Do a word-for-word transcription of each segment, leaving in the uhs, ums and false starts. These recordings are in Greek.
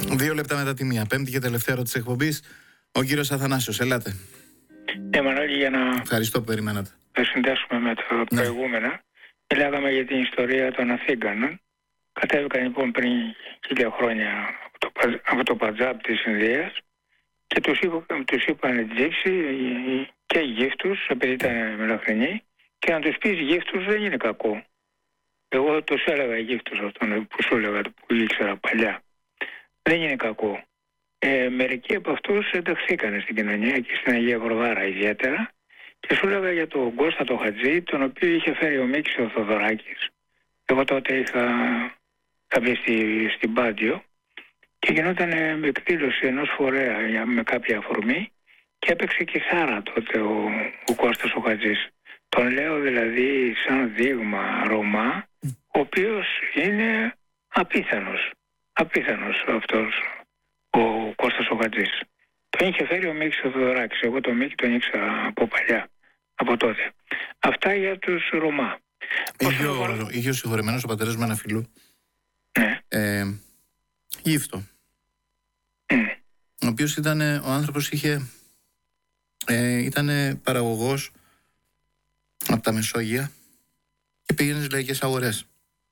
Δύο λεπτά μετά τη μία. Πέμπτη και τελευταία ερώτηση της εκπομπής. Ο κύριος Αθανάσιος, ελάτε. Ναι, Μανώλη, για να Ευχαριστώ που περιμένατε. θα συνδέσουμε με τα Ναι. προηγούμενα. Μιλάγαμε για την ιστορία των Αθήγανων. Κατέβηκαν λοιπόν πριν χίλια χρόνια από το, από το Παντζάμπ της Ινδίας και τους, είπα, τους είπαν τζίψι και γύφτους, επειδή ήταν μελαχρινοί, και να τους πεις γύφτους δεν είναι κακό. Εγώ τους έλεγα γύφτους αυτόν που σου έλεγα, που ήξερα παλιά. Δεν είναι κακό. Ε, μερικοί από αυτούς ενταχθήκαν στην κοινωνία και στην Αγία Βορδάρα ιδιαίτερα, και σου έλεγα για τον Κώστα το Χατζή, τον οποίο είχε φέρει ο Μίκης ο Θοδωράκης. Εγώ τότε είχα, είχα μπει στη, στην Πάντιο και γινόταν με εκδήλωση ενός φορέα με κάποια αφορμή και έπαιξε κιθάρα τότε ο, ο Κώστας ο Χατζής. Τον λέω δηλαδή σαν δείγμα Ρωμά, ο οποίος είναι απίθανος. Απίθανος αυτός ο Κώστας ο Χατζής. Τον είχε φέρει ο Μίκης ο Θοδωράκης. Εγώ τον Μίκη τον ήξερα από παλιά, από τότε. Αυτά για τους Ρωμά. Είχε ο, είχε ο συγχωρεμένος ο πατέρας με ένα φίλο. Ναι. Ε, γύφτο. Mm. Ο οποίος ήταν, ο άνθρωπος είχε, ε, ήταν παραγωγός από τα Μεσόγεια και πήγαινε στις λαϊκές αγορές.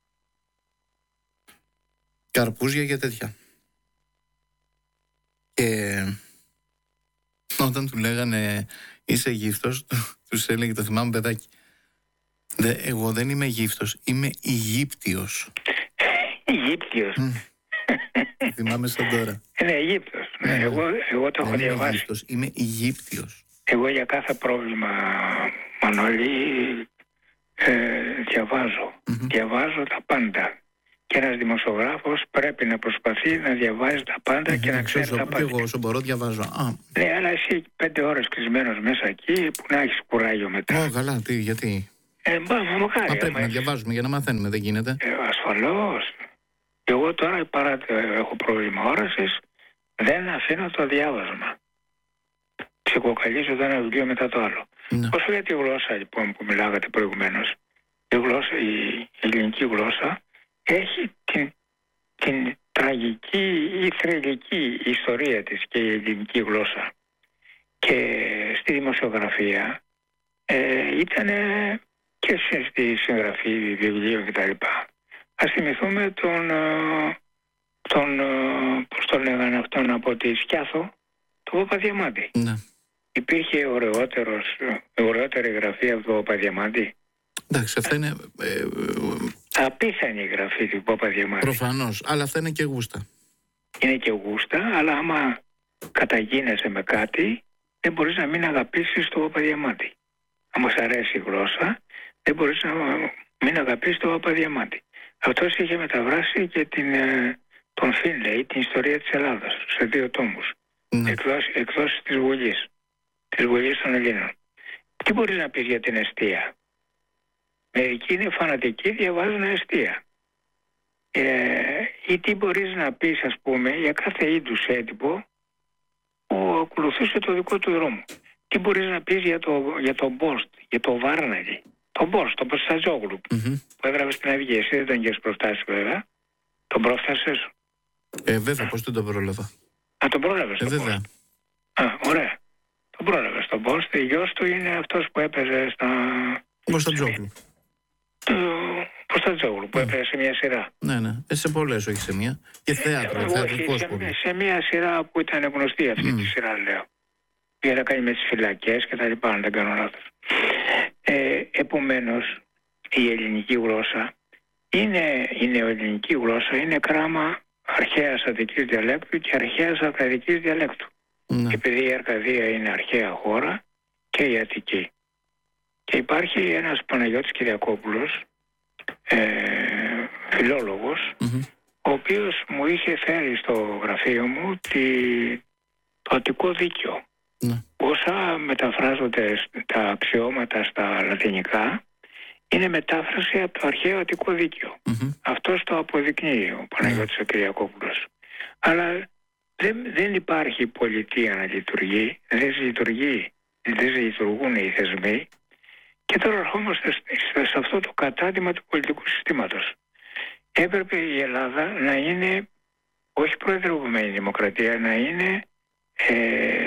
Καρπούζια και τέτοια. Και όταν του λέγανε είσαι γύφτος, τους έλεγε, το θυμάμαι παιδάκι, Δε, εγώ δεν είμαι γύφτος, είμαι Αιγύπτιος. Αιγύπτιος. Mm. Θυμάμαι σαν τώρα. Είναι Αιγύπτιος. Ναι, εγώ, εγώ το έχω διαβάσει. Αιγύπτος, είμαι Αιγύπτιος. Εγώ για κάθε πρόβλημα, Μανώλη, ε, διαβάζω. Mm-hmm. Διαβάζω τα πάντα. Και ένας δημοσιογράφος πρέπει να προσπαθεί να διαβάζει τα πάντα mm-hmm. και να ξέρει τα πάντα. Και εγώ όσο μπορώ διαβάζω. Α. Ναι, αλλά εσύ πέντε ώρες κλεισμένος μέσα εκεί που να έχεις κουράγιο μετά. Ω, καλά, τι, γιατί. Ε, μπα, μα, χάρη, μα πρέπει να διαβάζουμε για να μαθαίνουμε, δεν γίνεται. Ε, ασφαλώς. Εγώ τώρα παρά έχω πρόβλημα όρασης, δεν αφήνω το διάβασμα. Ψυχοκαλίζω το ένα βιβλίο μετά το άλλο. Ναι. Όσο για τη γλώσσα λοιπόν που μιλάγατε προηγουμένως, η, γλώσσα, η ελληνική γλώσσα έχει την, την τραγική ή θρυλική ιστορία της και η ελληνική γλώσσα. Και στη δημοσιογραφία ε, ήταν και στη συγγραφή βιβλίων κτλ. Ας θυμηθούμε τον, τον πώς το λέγανε αυτόν από τη Σκιάθο, τον Παπαδιαμάντη. Ναι. Υπήρχε ωραιότερος, ωραιότερη γραφή από τον Παπαδιαμάντη. Εντάξει, αυτά είναι... Ε, ε, απίθανη γραφή του Παπαδιαμάντη. Προφανώς, αλλά αυτά είναι και γούστα. Είναι και γούστα, αλλά άμα καταγίνεσαι με κάτι, δεν μπορείς να μην αγαπήσεις τον Παπαδιαμάντη. Αν σ' αρέσει η γλώσσα, δεν μπορείς να μην αγαπήσεις τον Παπαδιαμάντη. Αυτός είχε μεταβράσει και την, τον Φίνλεϊ, την ιστορία της Ελλάδας, σε δύο τόμους. Ναι. Εκδόσεις, εκδόσεις της Βουλής, της Βουλής των Ελλήνων. Τι μπορείς να πεις για την εστία? Μερικοί είναι φανατικοί, διαβάζουν εστία. Ε, ή τι μπορείς να πεις, ας πούμε, για κάθε είδους έντυπο που ακολουθούσε το δικό του δρόμο. Τι μπορείς να πεις για το, για το Μπόστ, για το Βάρναγι, το Μπόστ, το Ποστατζόγλου, mm-hmm. που έγραφε στην Αυγή. Εσύ δεν τον είχες προφτάσει βέβαια. Τον πρόφτασες? Ε, βέβαια, πώς δεν τον πρόλαβα. Α, τον πρόλαβες ε, τον βέβαια. Μπόστ. Α, ωραία. Τον πρόλαβες τον Μπόστ. Η γιος του είναι αυτός που έπαιζε στα... Ποστατζόγλου. Το Ποστατζόγλου που mm. έπαιζε σε μια σειρά. Ναι, ναι. Ε, σε πολλές, όχι σε μια. Και θέατρο, ε, θεατρικός σε, πολύ. Σε μια σειρά που ήταν γνωστή αυτή mm. τη σειρά, λέω. Είχε να κάνει με τις φυλακές και τα λοιπά, αν δεν κάνω λάθος. Ε, επομένως, η ελληνική γλώσσα είναι, η νεοελληνική γλώσσα είναι κράμα αρχαίας Αττικής διαλέκτου και αρχαίας Αρκαδικής διαλέκτου. Mm. Επειδή η Αρκαδία είναι αρχαία χώρα και η Αττική. Και υπάρχει ένας Παναγιώτης Κυριακόπουλος, ε, φιλόλογος, mm-hmm. ο οποίος μου είχε φέρει στο γραφείο μου τη, το Αττικό Δίκαιο. Mm. Όσα μεταφράζονται τα αξιώματα στα λατινικά είναι μετάφραση από το αρχαίο Αττικό Δίκαιο. Mm-hmm. Αυτός το αποδεικνύει ο Παναγιώτης mm. Κυριακόπουλος. Αλλά δεν, δεν υπάρχει πολιτεία να λειτουργεί, δεν λειτουργεί, δεν λειτουργούν οι θεσμοί. Και τώρα ερχόμαστε σε αυτό το κατάδυμα του πολιτικού συστήματος. Έπρεπε η Ελλάδα να είναι όχι προεδρευμένη δημοκρατία, να είναι ε,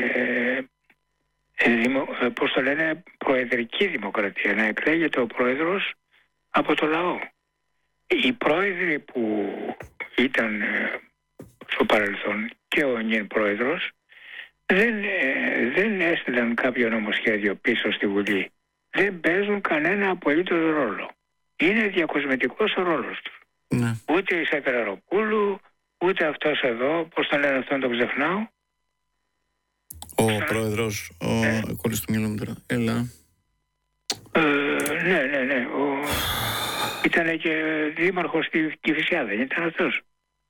ε, δημο, ε, πώς το λένε, προεδρική δημοκρατία, να εκλέγεται ο πρόεδρος από το λαό. Οι πρόεδροι που ήταν ε, στο παρελθόν και ο νυν πρόεδρος δεν, ε, δεν έστειλαν κάποιο νομοσχέδιο πίσω στη Βουλή. Δεν παίζουν κανένα απολύτως ρόλο. Είναι διακοσμητικός ο ρόλος του. Ναι. Ούτε η Σακεραροπούλου, ούτε αυτός εδώ, πώς τον λένε αυτόν, τον ξεχνάω. Ο Σαν... πρόεδρος, ο ε. κόλλης του μυαλού μου τώρα. Έλα. Ε, ναι, ναι, ναι. Ο... Ήταν και δήμαρχος στη Κηφισιά, δεν ήταν αυτός?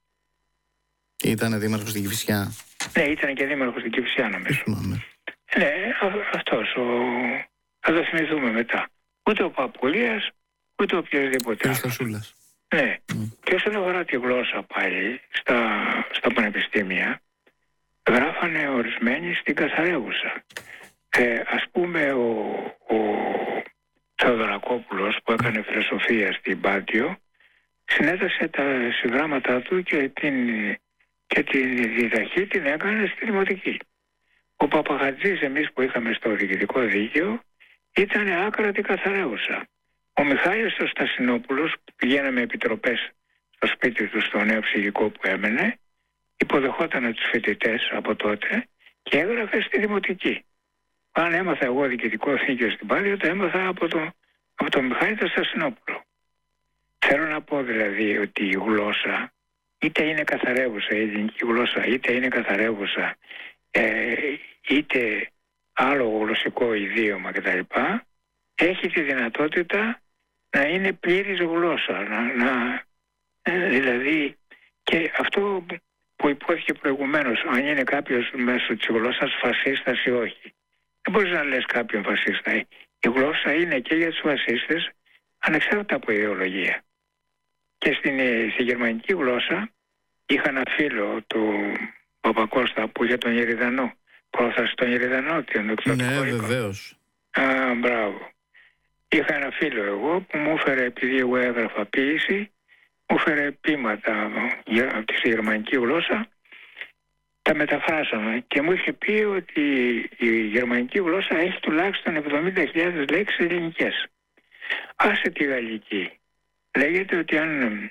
Ήταν δήμαρχος στην Κηφισιά. Ναι, ήταν και δήμαρχος στην Κηφισιά, νομίζω. Ναι, αυτός. Ο... Θα το θυμηθούμε μετά. Ούτε ο Παπουλίας, ούτε ο οποιοδήποτε άλλος. Ναι. Mm. Και όσον αφορά τη γλώσσα πάλι, στα, στα πανεπιστήμια, γράφανε ορισμένοι στην καθαρέγουσα. Ε, ας πούμε, ο, ο Θεοδωρακόπουλος που έκανε φιλοσοφία στην Πάντιο, συνέτασε τα συγγράμματά του και την, και την διδαχή την έκανε στη δημοτική. Ο Παπαχατζής, εμείς που είχαμε στο διοικητικό δίκαιο, ήταν άκρατη καθαρέουσα. Ο Μιχάλης ο Στασινόπουλος, που πηγαίναμε επιτροπές στο σπίτι του, στο νέο ψυχικό που έμενε, υποδεχόταν τους φοιτητές από τότε και έγραφε στη δημοτική. Αν έμαθα εγώ διοικητικό δίκαιο στην Πάδιο, το έμαθα από τον από το Μιχάλη τον Στασινόπουλο. Θέλω να πω δηλαδή ότι η γλώσσα, είτε είναι καθαρεύουσα η ελληνική γλώσσα, είτε είναι καθαρεύουσα, ε, είτε άλλο γλωσσικό ιδίωμα κτλ., έχει τη δυνατότητα να είναι πλήρης γλώσσα. Να, να, ε, δηλαδή, και αυτό που υπόθηκε προηγουμένως, αν είναι κάποιος μέσω της γλώσσας φασίστας ή όχι. Δεν μπορείς να λες κάποιον φασίστα. Η γλώσσα είναι και για τους φασίστες ανεξάρτητα από ιδεολογία. Και στην, στη γερμανική γλώσσα είχα ένα φίλο του Παπακώστα που είχε τον Ιεριδανό. Πρόθαση τον Ιεριδανό, τον Ναι, βεβαίως. Α, μπράβο. Είχα ένα φίλο εγώ που μου έφερε, επειδή εγώ έγραφα ποίηση, μου έφερε ποίηματα από τη γερμανική γλώσσα, τα μεταφράσαμε και μου είχε πει ότι η γερμανική γλώσσα έχει τουλάχιστον εβδομήντα χιλιάδες λέξεις ελληνικές. Άσε τη γαλλική. Λέγεται ότι αν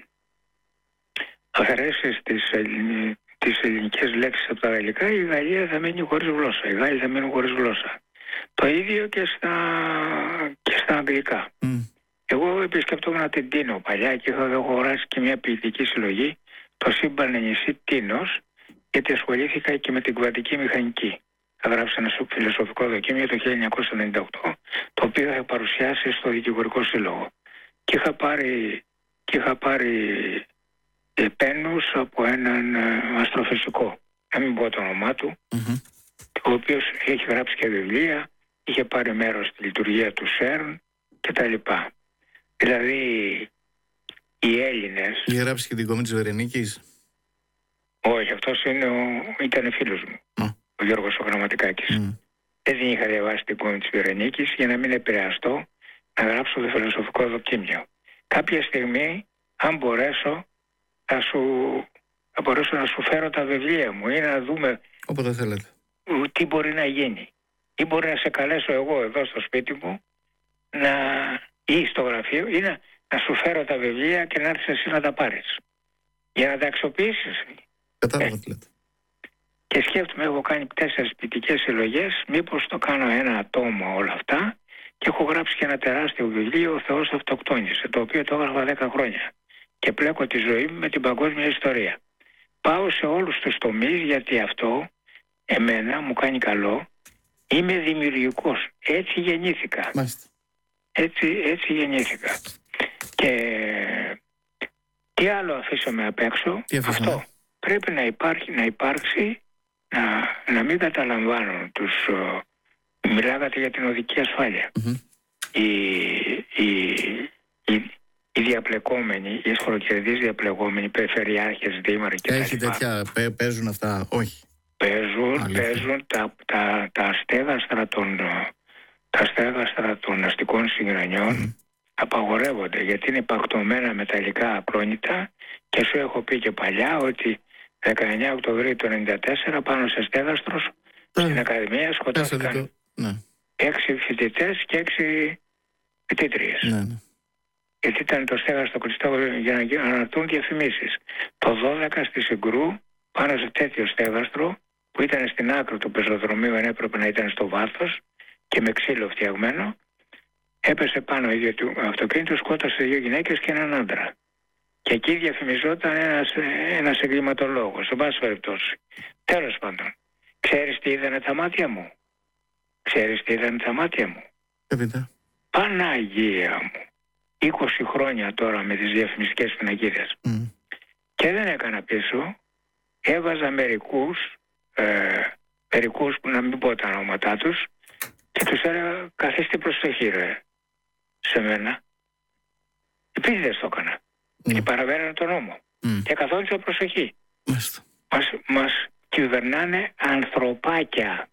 αφαιρέσεις τις, ελλην... τις ελληνικές λέξεις από τα γαλλικά, η Γαλλία θα μείνει χωρίς γλώσσα. Οι Γάλλοι θα μείνουν χωρίς γλώσσα. Το ίδιο και στα, και στα αγγλικά. Mm. Εγώ επισκεπτόμουν την Τίνο παλιά και είχα αγοράσει και μια ποιητική συλλογή, το σύμπαν νησί Τίνος, γιατί ασχολήθηκα και με την κουβαντική μηχανική. Θα γράψει ένα φιλοσοφικό δοκίμιο το χίλια εννιακόσια ενενήντα οκτώ, το οποίο είχα παρουσιάσει στο Δικηγορικό Σύλλογο. Και είχα πάρει, και είχα πάρει ε, πένους από έναν ε, αστροφυσικό, να μην πω το όνομά του, mm-hmm. ο οποίος έχει γράψει και βιβλία, είχε πάρει μέρος στη λειτουργία του ΣΕΡΝ κτλ. Δηλαδή, οι Έλληνες... Είχε γράψει και την κόμη της Βερενίκης. Όχι, αυτός είναι ο... ήταν φίλος μου, mm. ο Γιώργος ο Γραμματικάκης. Mm. Δεν είχα διαβάσει την κόμη της Βερενίκης για να μην επηρεαστώ να γράψω το φιλοσοφικό δοκίμιο. Κάποια στιγμή, αν μπορέσω, θα, σου... θα μπορέσω να σου φέρω τα βιβλία μου ή να δούμε... Όποτε θέλετε. Τι μπορεί να γίνει. Ή μπορεί να σε καλέσω εγώ εδώ στο σπίτι μου να... ή στο γραφείο ή να... να σου φέρω τα βιβλία και να έρθεις εσύ να τα πάρεις. Για να τα αξιοποιήσεις. Κατάλαβα τι λέτε. Και σκέφτομαι, έχω κάνει τέσσερις ποιητικές συλλογές, μήπως το κάνω ένα ατόμο όλα αυτά, και έχω γράψει και ένα τεράστιο βιβλίο, «Ο Θεός αυτοκτόνησε», το οποίο το έγραφα δέκα χρόνια. Και πλέκω τη ζωή μου με την παγκόσμια ιστορία. Πάω σε όλους τους τομείς, γιατί αυτό εμένα μου κάνει καλό. Είμαι δημιουργικός. Έτσι γεννήθηκα. Μάλιστα. Έτσι, έτσι γεννήθηκα. Και τι άλλο αφήσαμε απ' έξω? Αυτό. Πρέπει να υπάρχει, να υπάρξει, να, να μην καταλαμβάνουν τους... Uh, μιλάγατε για την οδική ασφάλεια. Mm-hmm. Οι, οι, οι, οι διαπλεκόμενοι, οι εσχολοκερδείς διαπλεκόμενοι, περιφερειάρχες, δήμαρχοι κτλ. Έχει τέτοια, παίζουν αυτά? Όχι. Παίζουν, Αλήθεια. παίζουν τα, τα, τα στέγαστρα των, τα στέγαστρα των αστικών συγκοινωνιών. Mm. Απαγορεύονται γιατί είναι πακτωμένα μεταλλικά ακρόνητα και σου έχω πει και παλιά ότι δεκαεννέα Οκτωβρίου του ενενήντα τέσσερα πάνω σε στέγαστρος στην Ακαδημία σκοτώθηκαν ναι. έξι φοιτητές και έξι φοιτήτριες. Ναι, ναι. Γιατί ήταν το στέγαστρο κλειστό για να αναρτούν διαφημίσεις. Το δώδεκα στη Συγκρού, πάνω σε τέτοιο στέγαστρο που ήταν στην άκρη του πεζοδρομίου, ενώ έπρεπε να ήταν στο βάθος και με ξύλο φτιαγμένο, έπεσε πάνω ίδιο του αυτοκίνητο, σκότωσε δύο γυναίκες και έναν άντρα. Και εκεί διαφημιζόταν ένας, ένας εγκληματολόγος, σε πάση περιπτώσει. Τέλος πάντων, ξέρεις τι είδανε τα μάτια μου? Ξέρεις τι είδανε τα μάτια μου? Έπειτα. Παναγία μου. είκοσι χρόνια τώρα με τις διαφημιστικές πινακίδες. Mm. Και δεν έκανα πίσω. Έβαζα μερικούς, ε, μερικούς που να μην πω τα ονόματά τους, και τους έλεγα καθίστε προσοχή ρε σε μένα. Επίτηδες το έκανα. Mm. Και παραβαίνανε τον νόμο. Mm. Και καθόλου προσοχή. Mm. Μας, μας κυβερνάνε ανθρωπάκια.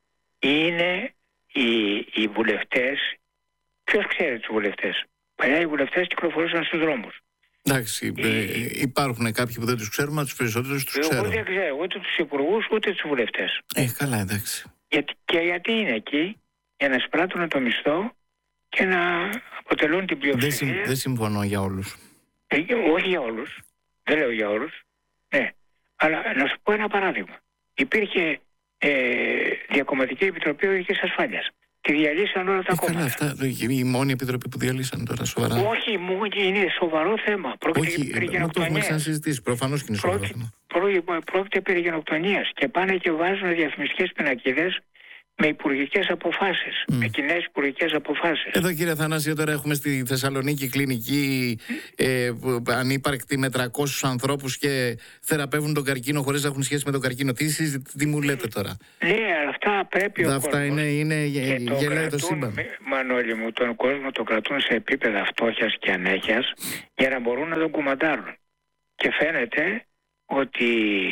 Είναι οι, οι βουλευτές. Ποιος ξέρει τους βουλευτές? Παλιά οι βουλευτές κυκλοφορούσαν στους δρόμους. Εντάξει, οι... ε, υπάρχουν κάποιοι που δεν τους ξέρουμε, αλλά τους περισσότερους τους ξέρω. Εγώ δεν ξέρω ούτε τους υπουργούς ούτε τους βουλευτές. Ε, καλά, εντάξει. Γιατί, και γιατί είναι εκεί? Για να σπράττουν το μισθό και να αποτελούν την πλειοψηφία. Δεν, συμ, δεν συμφωνώ για όλους. Ε, όχι για όλους. Δεν λέω για όλους. Ναι. Αλλά να σου πω ένα παράδειγμα. Υπήρχε ε, Διακομματική Επιτροπή Οδικής Ασφάλειας. Τη διαλύσαν όλα τα ε, κόμματα. Καλά, αυτά η μόνη επιτροπή που διαλύσαν τώρα, σοβαρά. Όχι, μόνη, είναι σοβαρό θέμα. Πρόκειται Όχι, περί γενοκτονίας. Το έχουμε ξανασυζητήσει. Προφανώς και είναι σοβαρό θέμα. Πρόκειται περί γενοκτονίας και πάνε και βάζουν διαφημιστικές πινακίδες με υπουργικές αποφάσεις, mm. με κοινές υπουργικές αποφάσεις. Εδώ κύριε Θανάσιο, τώρα έχουμε στη Θεσσαλονίκη κλινική ε, ανύπαρκτη με τριακόσιους ανθρώπους και θεραπεύουν τον καρκίνο χωρίς να έχουν σχέση με τον καρκίνο. Τι, τι μου λέτε τώρα? Ναι, αλλά αυτά πρέπει ο αυτά κόσμος. είναι, είναι γελάει το σύμπαν. Μανώλη μου, τον κόσμο το κρατούν σε επίπεδα φτώχειας και ανέχειας για να μπορούν να τον κουμαντάρουν. Και φαίνεται ότι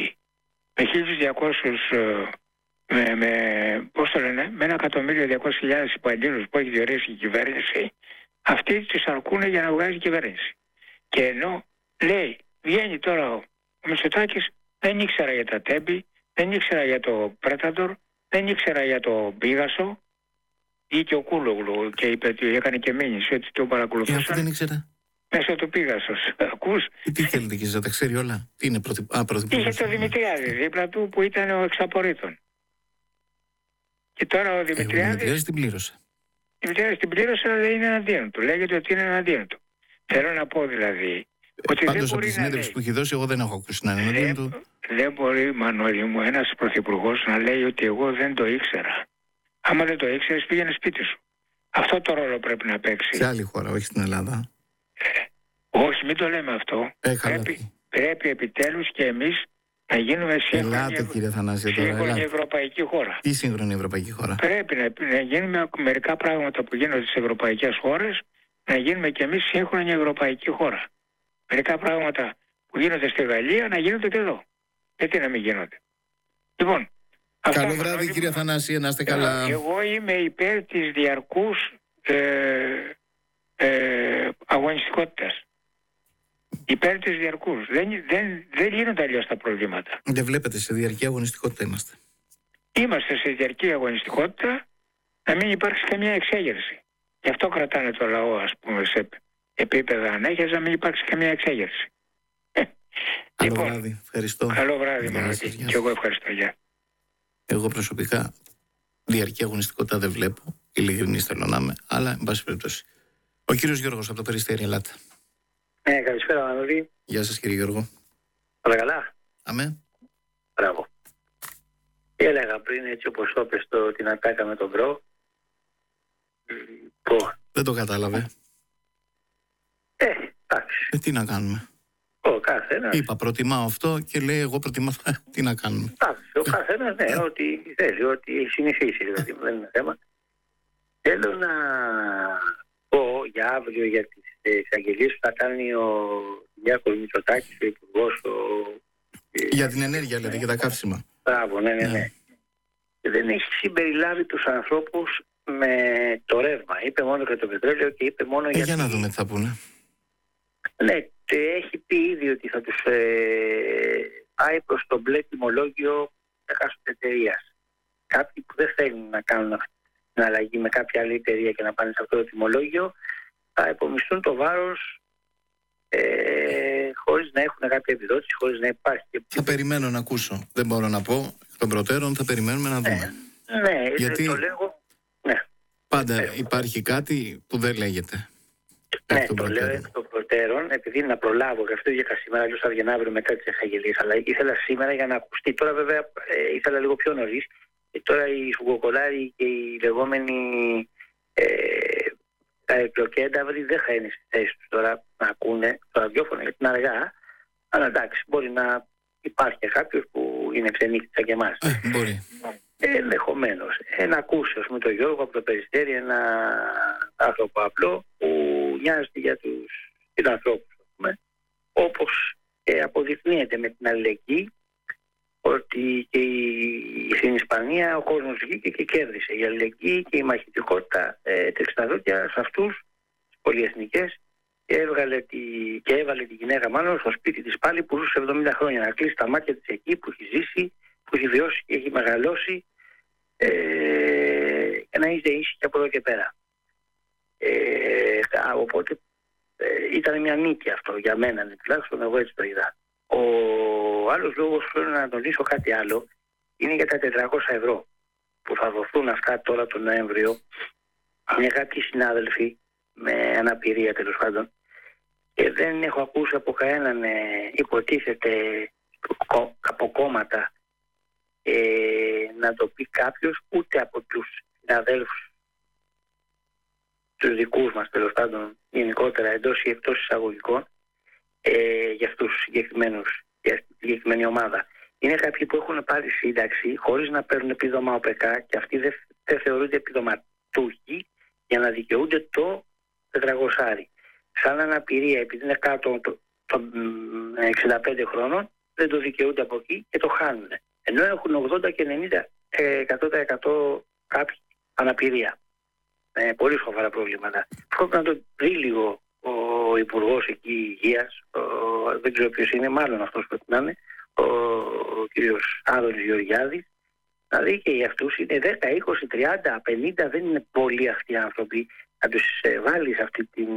με χίλιους διακόσιους με, με, πώς το λένε, με ένα εκατομμύριο διακόσιες χιλιάδες υπαλλήλους που έχει διορίσει η κυβέρνηση, αυτοί τις αρκούν για να βγάζει η κυβέρνηση. Και ενώ λέει, βγαίνει τώρα ο Μητσοτάκης, δεν ήξερα για τα Τέμπη, δεν ήξερα για το Πρέταντορ, δεν ήξερα για το Πίγασο, ή και ο Κούλογλου, και είπε ότι έκανε και μήνυση ότι το παρακολουθούσαν. Ε, δεν ήξερα. Μέσω του Πίγασος. Ακούς? Τι θέλετε και να τα ξέρει όλα? Τι είναι πρωθυ... Α, Είχε το Δημητριάδη δίπλα του που ήταν ο εξαπορρίτων. Και τώρα ο Δημητριάδης... Ο Δημητριάδης την πλήρωσε. Ο Δημητριάδης την πλήρωσε, αλλά δεν είναι εναντίον του. Λέγεται ότι είναι εναντίον του. Θέλω να πω δηλαδή... Ότι πάντως από τη συνέντευξη που έχει δώσει εγώ δεν έχω ακούσει να είναι εναντίον του. Δεν μπορεί, Μανώλη μου, ένας πρωθυπουργός να λέει ότι εγώ δεν το ήξερα. Άμα δεν το ήξερες, πήγαινε σπίτι σου. Αυτό το ρόλο πρέπει να παίξει. Σε άλλη χώρα, όχι στην Ελλάδα. Ε, όχι, μην το λέμε αυτό. Ε, πρέπει, πρέπει επιτέλους και εμείς να γίνουμε σύγχρονη, Ελάτε, κύριε Θανάση, τώρα, σύγχρονη ευρωπαϊκή χώρα. Τι σύγχρονη ευρωπαϊκή χώρα? Πρέπει να, να γίνουμε μερικά πράγματα που γίνονται στις ευρωπαϊκές χώρες, να γίνουμε και εμείς σύγχρονη ευρωπαϊκή χώρα. Μερικά πράγματα που γίνονται στη Γαλλία να γίνονται και εδώ. Γιατί να μην γίνονται? Λοιπόν, καλό βράδυ, κύριε κύριε Θανάση, να είστε καλά. Εγώ είμαι υπέρ της διαρκούς ε, ε, αγωνιστικότητας. Υπέρ της διαρκούς. Δεν, δεν, δεν γίνονται αλλιώς τα προβλήματα. Δεν βλέπετε, σε διαρκή αγωνιστικότητα είμαστε. Είμαστε σε διαρκή αγωνιστικότητα, να μην υπάρξει καμία εξέγερση. Γι' αυτό κρατάνε το λαό, ας πούμε, σε επίπεδα ανέχειας, να μην υπάρξει καμία εξέγερση. Καλό λοιπόν, βράδυ. Ευχαριστώ. Καλό βράδυ, Μανώλη. Και εγώ ευχαριστώ. Γεια. Εγώ προσωπικά διαρκή αγωνιστικότητα δεν βλέπω. Ειλικρινής θέλω να είμαι, αλλά εν πάση περιπτώσει. Ο κύριος Γιώργος από το Περιστέρι, ελάτε. Ναι, καλησπέρα, Μανώλη. Γεια σας, κύριε Γιώργο. Όλα καλά? Αμέ. Μπράβο. Τι έλεγα πριν, έτσι όπως το πες, το, την ατάκα με τον Μπρο. Πω. Δεν το κατάλαβε. Ε, εντάξει. Ε, τι να κάνουμε. Ο καθένας. Είπα, προτιμάω αυτό και λέει, εγώ προτιμάω. Τι να κάνουμε. Εντάξει, ο καθένας, ναι, ό,τι θέλει, ό,τι έχει συνηθίσει, δηλαδή, δεν είναι θέμα. Θέλω να πω για αύριο για τις εισαγγελίες που θα κάνει ο Κυριάκος Μητσοτάκης, ο Υπουργός. Ο... Για την ενέργεια, λέτε, για τα καύσιμα. Μπράβο, ναι, ναι, ναι. ναι. Δεν έχει συμπεριλάβει τους ανθρώπους με το ρεύμα. Είπε μόνο για το πετρέλαιο και είπε μόνο ε, για... Για να δούμε τι θα πούνε. Ναι, έχει πει ήδη ότι θα τους ε, πάει προς το μπλε τιμολόγιο εκάστοτε εταιρείας. Κάποιοι που δεν θέλουν να κάνουν αυτή την αλλαγή με κάποια άλλη εταιρεία και να πάνε σε αυτό το τιμολόγιο θα υπομισθούν το βάρος ε, χωρίς να έχουν κάποια επιδότηση, χωρίς να υπάρχει. Θα περιμένω να ακούσω. Δεν μπορώ να πω εκ των προτέρων, θα περιμένουμε να δούμε. Ναι, ναι, γιατί το λέγω. Ναι. πάντα ε, υπάρχει κάτι που δεν λέγεται. Ναι, το λέω εκ των προτέρων, επειδή να προλάβω, γι' αυτό βγήκα σήμερα, αλλιώς θα βγει αύριο μετά τις εξαγγελίες, αλλά ήθελα σήμερα για να ακουστεί. Τώρα βέβαια ε, ήθελα λίγο πιο νωρίς. Και τώρα οι σουγκοκολάροι και οι λεγόμενοι ε, τα εκλοκένταυροι δεν θα είναι στη θέση τους τώρα να ακούνε το ραδιόφωνο γιατί είναι αργά. Αλλά εντάξει, μπορεί να υπάρχει κάποιος που είναι ξενύχτης και εμάς. Ε, μπορεί. Ενδεχομένως. Ε, να ακούσει με τον Γιώργο από το Περιστέρι ένα άνθρωπο απλό που νοιάζεται για τους ανθρώπους. Όπως ε, αποδεικνύεται με την αλληλεγγύη ότι και η, στην Ισπανία ο κόσμος βγήκε και κέρδισε. Η αλληλεγγύη και η μαχητικότητα ε, τεξταδόκια σε αυτούς τις πολυεθνικές και, έβγαλε τη, και έβαλε τη γυναίκα μάλλον στο σπίτι της πάλι που ζούσε εβδομήντα χρόνια να κλείσει τα μάτια της εκεί που έχει ζήσει, που έχει βιώσει και έχει μεγαλώσει ε, και να είσαι ήσυχη από εδώ και πέρα. Ε, οπότε ε, ήταν μια νίκη αυτό για μένα, τουλάχιστον εγώ έτσι το είδα. Ο άλλος λόγος που θέλω να τονίσω κάτι άλλο είναι για τα τετρακόσια ευρώ που θα δοθούν αυτά τώρα τον Νοέμβριο για κάποιοι συνάδελφοι με αναπηρία τέλος πάντων και δεν έχω ακούσει από κανέναν ε, υποτίθεται από κόμματα ε, να το πει κάποιος ούτε από τους συναδέλφους τους δικούς μας τέλος πάντων γενικότερα εντός ή εκτός εισαγωγικών ε, για αυτούς τους συγκεκριμένους, για αυτή τη συγκεκριμένη ομάδα. Είναι κάποιοι που έχουν πάρει σύνταξη χωρίς να παίρνουν επίδομα ΟΠΕΚΑ και αυτοί δεν, δεν θεωρούνται επιδοματούχοι για να δικαιούνται το τετρακόσια. Σαν αναπηρία, επειδή είναι κάτω των εξήντα πέντε χρόνων, δεν το δικαιούνται από εκεί και το χάνουν. Ενώ έχουν ογδόντα και ενενήντα τοις εκατό κάποιοι αναπηρία. Ε, πολύ σοβαρά προβλήματα. Πρέπει να το δει λίγο ο Υπουργός εκεί Υγείας, ο, δεν ξέρω ποιος είναι, μάλλον αυτός που πρέπει να είναι, ο, ο κύριος Άδωνης Γεωργιάδης, να δει και για αυτούς είναι δέκα, είκοσι, τριάντα, πενήντα, δεν είναι πολλοί αυτοί οι άνθρωποι, να τους ε, βάλει σε αυτή την...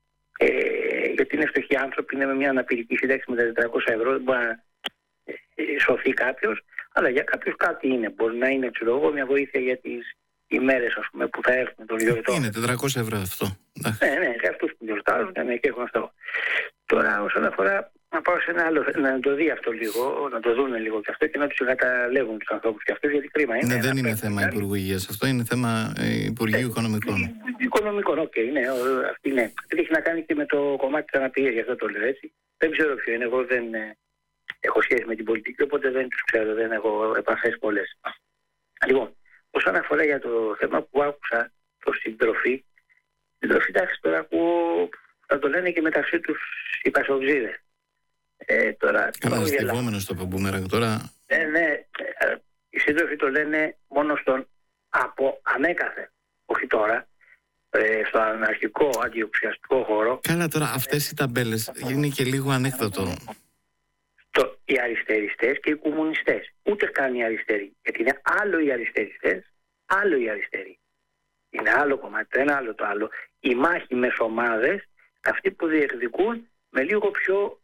Ε, γιατί είναι φτωχοί άνθρωποι, είναι με μια αναπηρική σύνταξη με τα τετρακόσια ευρώ, δεν μπορεί να ε, σωθεί κάποιος, αλλά για κάποιους κάτι είναι. Μπορεί να είναι, ξέρω εγώ, μια βοήθεια για τις ημέρες ας πούμε, που θα έρθουν τον γιορτό. Είναι τετρακόσια ευρώ αυτό. Ναι, ναι, σε αυτούς που γιορτάζουν ναι, και έχουν αυτό. Τώρα, όσον αφορά να πάω σε ένα άλλο, να το δει αυτό λίγο, να το δουν λίγο και αυτό και να τους καταλέγουν τους ανθρώπους και αυτούς, γιατί κρίμα είναι. Ναι, δεν είναι θέμα Υπουργού Υγείας, αυτό είναι θέμα ε, Υπουργείου Οικονομικών. Οικονομικών, οκ, okay, ναι, αυτή ναι. Έχει να κάνει και με το κομμάτι της αναπηρίας, γι' αυτό το λέω έτσι. Δεν ξέρω ποιο είναι, εγώ δεν ε, έχω σχέση με την πολιτική, οπότε δεν τους ξέρω, δεν έχω επαφές πολλές. Λοιπόν, όσον αφορά για το θέμα που άκουσα, το συντροφή, συντροφή εντάξει τώρα ακούω, θα το λένε και μεταξύ τους οι πασοξίδες. Ε, τώρα, καλά, στιβόμενος το Παμπούμεραγκ τώρα. Ναι, ναι, ε, οι σύντροφοι το λένε μόνο στον από ανέκαθεν, όχι τώρα, ε, στο αναρχικό αντιοξιαστικό χώρο. Καλά τώρα αυτές οι ταμπέλες είναι και λίγο ανέκδοτο. Το, οι αριστεριστές και οι κομμουνιστές. Ούτε καν οι αριστεροί. Γιατί είναι άλλο οι αριστεριστές, άλλο οι αριστεροί. Είναι άλλο κομμάτι, το ένα άλλο το άλλο. Οι μάχοι με ομάδες, αυτοί που διεκδικούν με λίγο πιο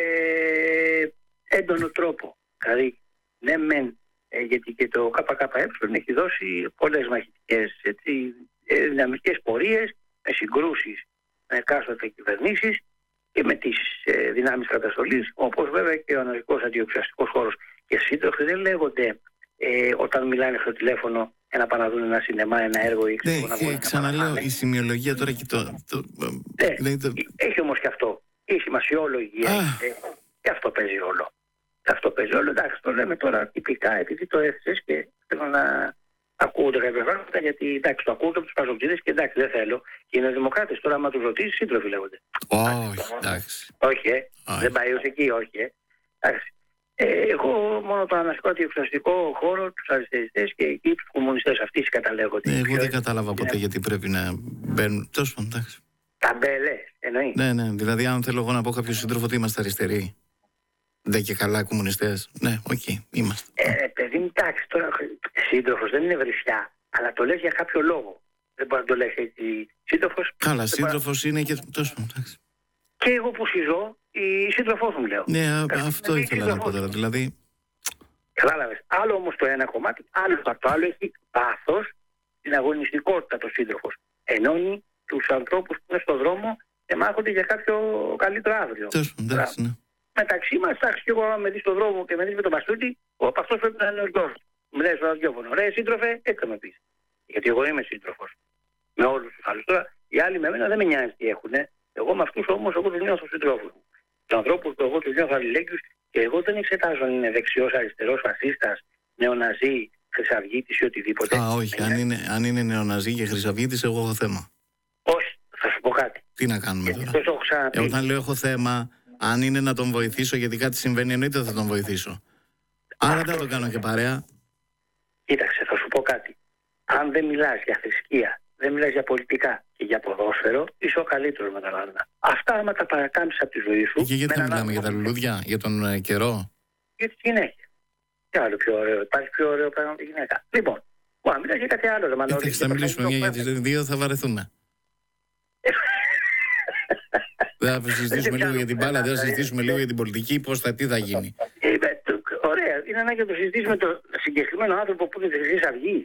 ε, έντονο τρόπο. Δηλαδή, ναι μεν, ε, γιατί και το ΚΚΕ έχει δώσει πολλές μαχητικές έτσι, ε, δυναμικές πορείες με συγκρούσεις με εκάστοτε κυβερνήσεις και με τις ε, δυνάμεις καταστολής, όπως βέβαια και ο αναλυτικός αντιοξιαστικός χώρος. Και σύντροφοι δεν λέγονται ε, όταν μιλάνε στο τηλέφωνο για να πάνε να δουν ένα σινεμά, ένα έργο ή ξέρω ναι, να ξαναλέω, η σημειολογία τώρα και το... το, ναι, ναι, το... Έχει όμως και αυτό. Η σημασιολογία ε, και αυτό παίζει ρόλο. Και αυτό παίζει ρόλο. Εντάξει, το λέμε τώρα τυπικά επειδή το έθεσες και θέλω να ακούγονται κάποια πράγματα γιατί εντάξει, το ακούγονται από τους παζοξίδες και εντάξει, δεν θέλω. Και είναι δημοκράτες. Τώρα, άμα τους ρωτήσεις, σύντροφοι λέγονται. Όχι, εντάξει. Όχι, ε. δεν πάει ως εκεί, όχι. Ε. Εντάξει. Ε, εγώ μόνο το ανασυκό αντιοξιαστικό χώρο, τους αριστεριστές και εκεί τους κομμουνιστές αυτοί καταλέγονται. Ε, εγώ δεν κατάλαβα ποτέ γιατί πρέπει να μπαίνουν. Τόσο πάντων, εντάξει. Ταμπέλες, εννοεί. Ναι, ναι. Δηλαδή, αν θέλω εγώ να πω κάποιο σύντροφο ότι είμαστε αριστεροί. Δεν και καλά κομμουνιστές. Ναι, οκ, okay, είμαστε. Ε, παιδί μου, εντάξει, τώρα σύντροφος δεν είναι βρισιά, αλλά το λες για κάποιο λόγο. Δεν μπορεί να το λες έτσι. Σύντροφος. Καλά, σύντροφος είναι και τόσο. Εντάξει. Και εγώ που συζώ, η σύντροφός μου λέω. Ναι, α, αυτό ήθελα να πω τώρα. Δηλαδή. Κατάλαβες. Άλλο όμως το ένα κομμάτι, άλλο το άλλο έχει βάθος στην αγωνιστικότητα το σύντροφος. Ενώνει τους ανθρώπους που είναι στον δρόμο και μάχονται για κάποιο καλύτερο αύριο. Τόσο, εντάξει, ναι. Μεταξύ μας, εντάξει, και εγώ άμα με δεις στον δρόμο και με δεις με τον μπαστούτη, από αυτός πρέπει να είναι ο γιος. Μου λέει στο ραδιόφωνο, ρε σύντροφε, έτσι θα με πεις. Γιατί εγώ είμαι σύντροφος. Με όλους τους άλλους. Τώρα οι άλλοι με μένα δεν με νοιάζει τι έχουνε. Εγώ με αυτούς όμως, εγώ τους νιώθω συντρόφους μου. Τους ανθρώπους που εγώ τους νιώθω αλληλέγγυους και εγώ δεν εξετάζω αν είναι δεξιός, αριστερός, φασίστας, νεοναζί, χρυσαυγίτης ή οτιδήποτε. Α, όχι. Αν είναι, αν είναι νεοναζί και χρυσαυγίτης, εγώ έχω θέμα. Όχι, θα σου πω κάτι. Τι να κάνουμε γιατί τώρα. Έχω ε, όταν λέω έχω θέμα, αν είναι να τον βοηθήσω γιατί κάτι συμβαίνει, εννοείται θα τον βοηθήσω. Άρα δεν θα το κάνω και παρέα. Κοίταξε, θα σου πω κάτι. Αν δεν μιλάς για θρησκεία, δεν μιλάς για πολιτικά και για ποδόσφαιρο, είσαι ο καλύτερος με τα άλλα. Αυτά άμα τα παρακάμψεις από τη ζωή σου. Και γιατί θα μιλάμε για τα λουλούδια, για τον ε, καιρό. Για τη γυναίκα. Τι άλλο πιο ωραίο, υπάρχει πιο ωραίο πράγμα από τη γυναίκα. Λοιπόν, μπορεί να μιλάς για κάτι άλλο. Εντάξει, θα μιλήσουμε μια για τις δύο, θα βαρεθούμε. Δεν θα συζητήσουμε λίγο για την μπάλα, δεν θα συζητήσουμε λίγο για την πολιτική, πώς θα, τι θα γίνει. Ωραία, είναι ανάγκη να το συζητήσουμε το συγκεκριμένο άνθρωπο που είναι τη Χρυσή Αυγή.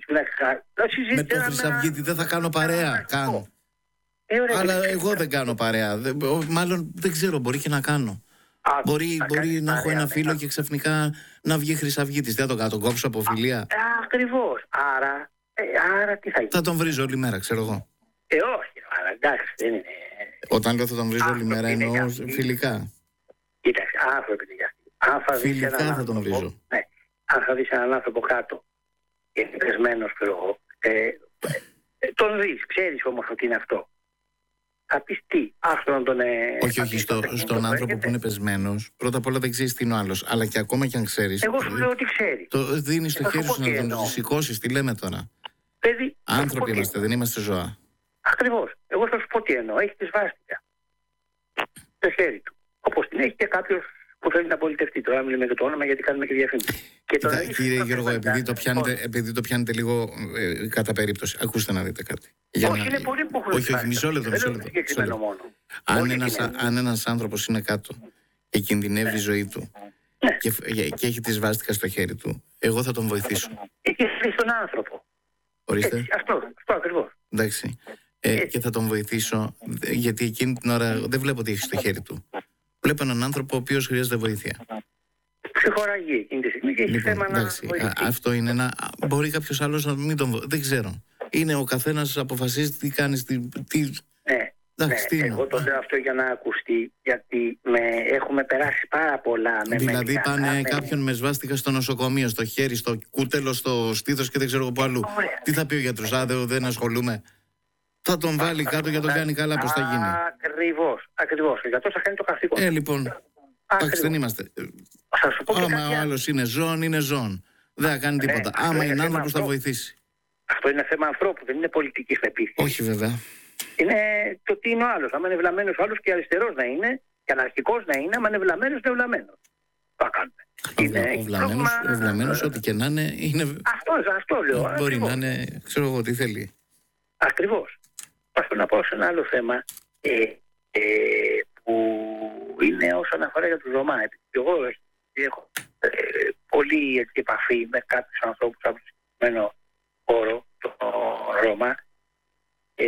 Με το Χρυσαυγίτη δεν θα κάνω παρέα, καν. Ε, ωραία, αλλά και... εγώ δεν κάνω παρέα. Δεν, μάλλον δεν ξέρω, μπορεί και να κάνω. Α, μπορεί μπορεί να έχω ένα φίλο και ξαφνικά να βγει Χρυσαυγίτης. Δεν θα το κάνω, τον κόψω από φιλία. Ακριβώς. Άρα, ε, άρα τι θα γίνει. Θα τον βρίζω όλη μέρα, ξέρω εγώ. Ε, όχι, αλλά εντάξει, δεν είναι. Όταν λέω θα τον βρίζω όλη μέρα, εννοώ φιλικά. Κοίταξε, άνθρωποι είναι για αυτή. Φιλικά θα τον βρίζω. Ναι. Αν θα δεις έναν άνθρωπο κάτω και είναι πεσμένος, ξέρω εγώ, ε, ε, τον δεις, ξέρεις όμως ότι είναι αυτό. Θα πεις τι, άστον τον... Ε, όχι, όχι, στο, στον άνθρωπο έρχεται. Που είναι πεσμένος, πρώτα απ' όλα δεν ξέρεις τι είναι ο άλλος, αλλά και ακόμα και αν ξέρεις... Εγώ σου λέω ότι ξέρεις. Το δίνεις στο χέρι σου να τον σηκώσεις, τι λέμε τώρα. Παιδί, άνθρωποι είμαστε, δεν είμαστε ζώα. Ακριβώς. Εγώ θα σου πω τι εννοώ. Έχει τη σβάστηκα στο χέρι του. Όπως την έχει και κάποιος που θέλει να πολιτευτεί. Τώρα μιλάμε για το όνομα γιατί κάνουμε και διαφήμιση. Κοίτα, κύριε Γιώργο, επειδή το, πιάνετε, επειδή το πιάνετε λίγο ε, κατά περίπτωση, ακούστε να δείτε κάτι. Για όχι, να... είναι πολύ που έχουν όχι, όχι, μισό λεπτό, μισό λεπτό. Αν ένας, αν ένας άνθρωπος είναι κάτω και κινδυνεύει ναι. η ζωή του ναι. και, και έχει τη σβάστηκα στο χέρι του, εγώ θα τον βοηθήσω. Έχει στήσει τον άνθρωπο. Ορίστε. Έτσι, αυτό, αυτό ακριβώς. Εντάξει. Ε, και θα τον βοηθήσω, γιατί εκείνη την ώρα δεν βλέπω τι έχει στο χέρι του. Βλέπω έναν άνθρωπο ο οποίος χρειάζεται βοήθεια. Ψυχοραγεί εκείνη τη στιγμή και έχει λοιπόν, θέμα εντάξει, να α, αυτό είναι ένα... Μπορεί κάποιος άλλος να μην τον βοηθήσει. Δεν ξέρω. Είναι ο καθένας αποφασίζει τι κάνει. Τι, τι... Ναι, εντάξει, ναι. Εγώ το λέω αυτό για να ακουστεί, γιατί με, έχουμε περάσει πάρα πολλά. Με δηλαδή με πάνε με... κάποιον με σβάστηκα στο νοσοκομείο, στο χέρι, στο κούτελο, στο στήθος και δεν ξέρω από αλλού. Ωραία. Τι θα πει ο γιατρός, α, δεν ασχολούμαι. Θα τον βάλει κάτω και τον κάνει καλά, πώς θα γίνει. Ακριβώς, ακριβώς. Ο γιατρός θα κάνει το καθήκον. Ε, λοιπόν, εντάξει, δεν είμαστε. Άμα ο άλλος είναι ζώων, είναι ζώων. Δεν θα κάνει τίποτα. Ναι, άμα είναι άνθρωπος, θα βοηθήσει. Αυτό είναι θέμα ανθρώπου, δεν είναι πολιτικής πεποίθησης. Όχι, βέβαια. Είναι το τι είναι ο άλλος. Άμα είναι βλαμμένος ο άλλος και αριστερός να είναι, και αναρχικός να είναι, άμα είναι βλαμμένος, είναι βλαμμένος. Το κάνουμε. Είναι ο βλαμμένος, ο βλαμμένος, ό,τι και να είναι, είναι... Αυτό, αυτό λέω. Μπορεί ακριβώς. Να είναι, ξέρω εγώ τι θέλει. Ακριβώς. Πάω να πάω σε ένα άλλο θέμα ε, ε, που είναι όσον αφορά για τους Ρωμά. Εγώ έχω ε, πολύ έτσι, επαφή με κάποιους ανθρώπους από το συγκεκριμένο χώρο, το Ρώμα, ε,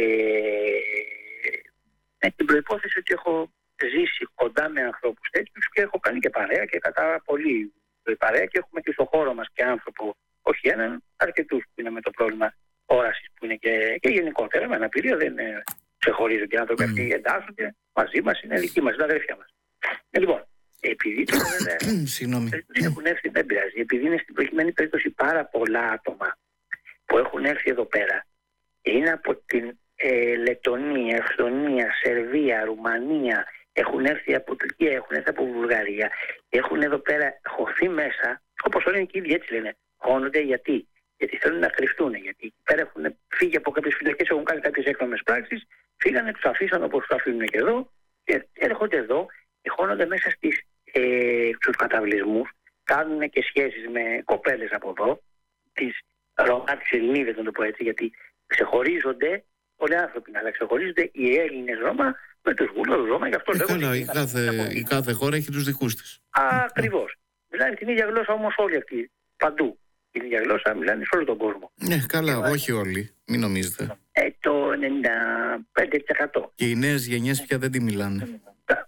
με την προϋπόθεση ότι έχω ζήσει κοντά με ανθρώπους τέτοιους και έχω κάνει και παρέα και κατά πολύ παρέα και έχουμε και στο χώρο μας και άνθρωπο, όχι έναν, αρκετούς που είναι με το πρόβλημα όρασης που είναι και, και γενικότερα με αναπηρία, δεν ξεχωρίζονται οι άνθρωποι αυτοί, mm. εντάσσονται μαζί μας, είναι δικοί μας, είναι αδέρφια μας. Ε, λοιπόν, επειδή τώρα βέβαια έχουν έρθει, δεν πειράζει, επειδή είναι στην προκειμένη περίπτωση πάρα πολλά άτομα που έχουν έρθει εδώ πέρα, είναι από την ε, Λετονία, Εσθονία, Σερβία, Ρουμανία, έχουν έρθει από Τουρκία, έχουν έρθει από Βουλγαρία, έχουν εδώ πέρα χωθεί μέσα, όπως όλοι και οι ίδιοι έτσι λένε, χώνονται γιατί. Γιατί θέλουν να κρυφτούν, γιατί πέρα έχουν φύγει από κάποιες φυλακές, έχουν κάνει κάποιες έκνομες πράξεις, φύγανε, τους αφήσαν όπως τους αφήνουν και εδώ και έρχονται εδώ και χώνονται μέσα στις ε, στους καταβλισμούς, κάνουν και σχέσεις με κοπέλες από εδώ, τις Ρωμά, τις Ελληνίδες, να το πω έτσι, γιατί ξεχωρίζονται πολλοί άνθρωποι, αλλά ξεχωρίζονται οι Έλληνες Ρώμα με τους Βούλγαρους Ρώμα. Γι' αυτό ε, λέγω. Καλά, η κάθε, η κάθε χώρα έχει τους δικούς της. Ακριβώς. Μιλάνε την ίδια γλώσσα όμως όλοι αυτοί. Παντού. Την ίδια γλώσσα μιλάνε σε όλο τον κόσμο. Ναι, καλά, όχι όλοι. Μην νομίζετε. Ε, το ενενήντα πέντε τοις εκατό. Και οι νέες γενιές πια δεν τη μιλάνε.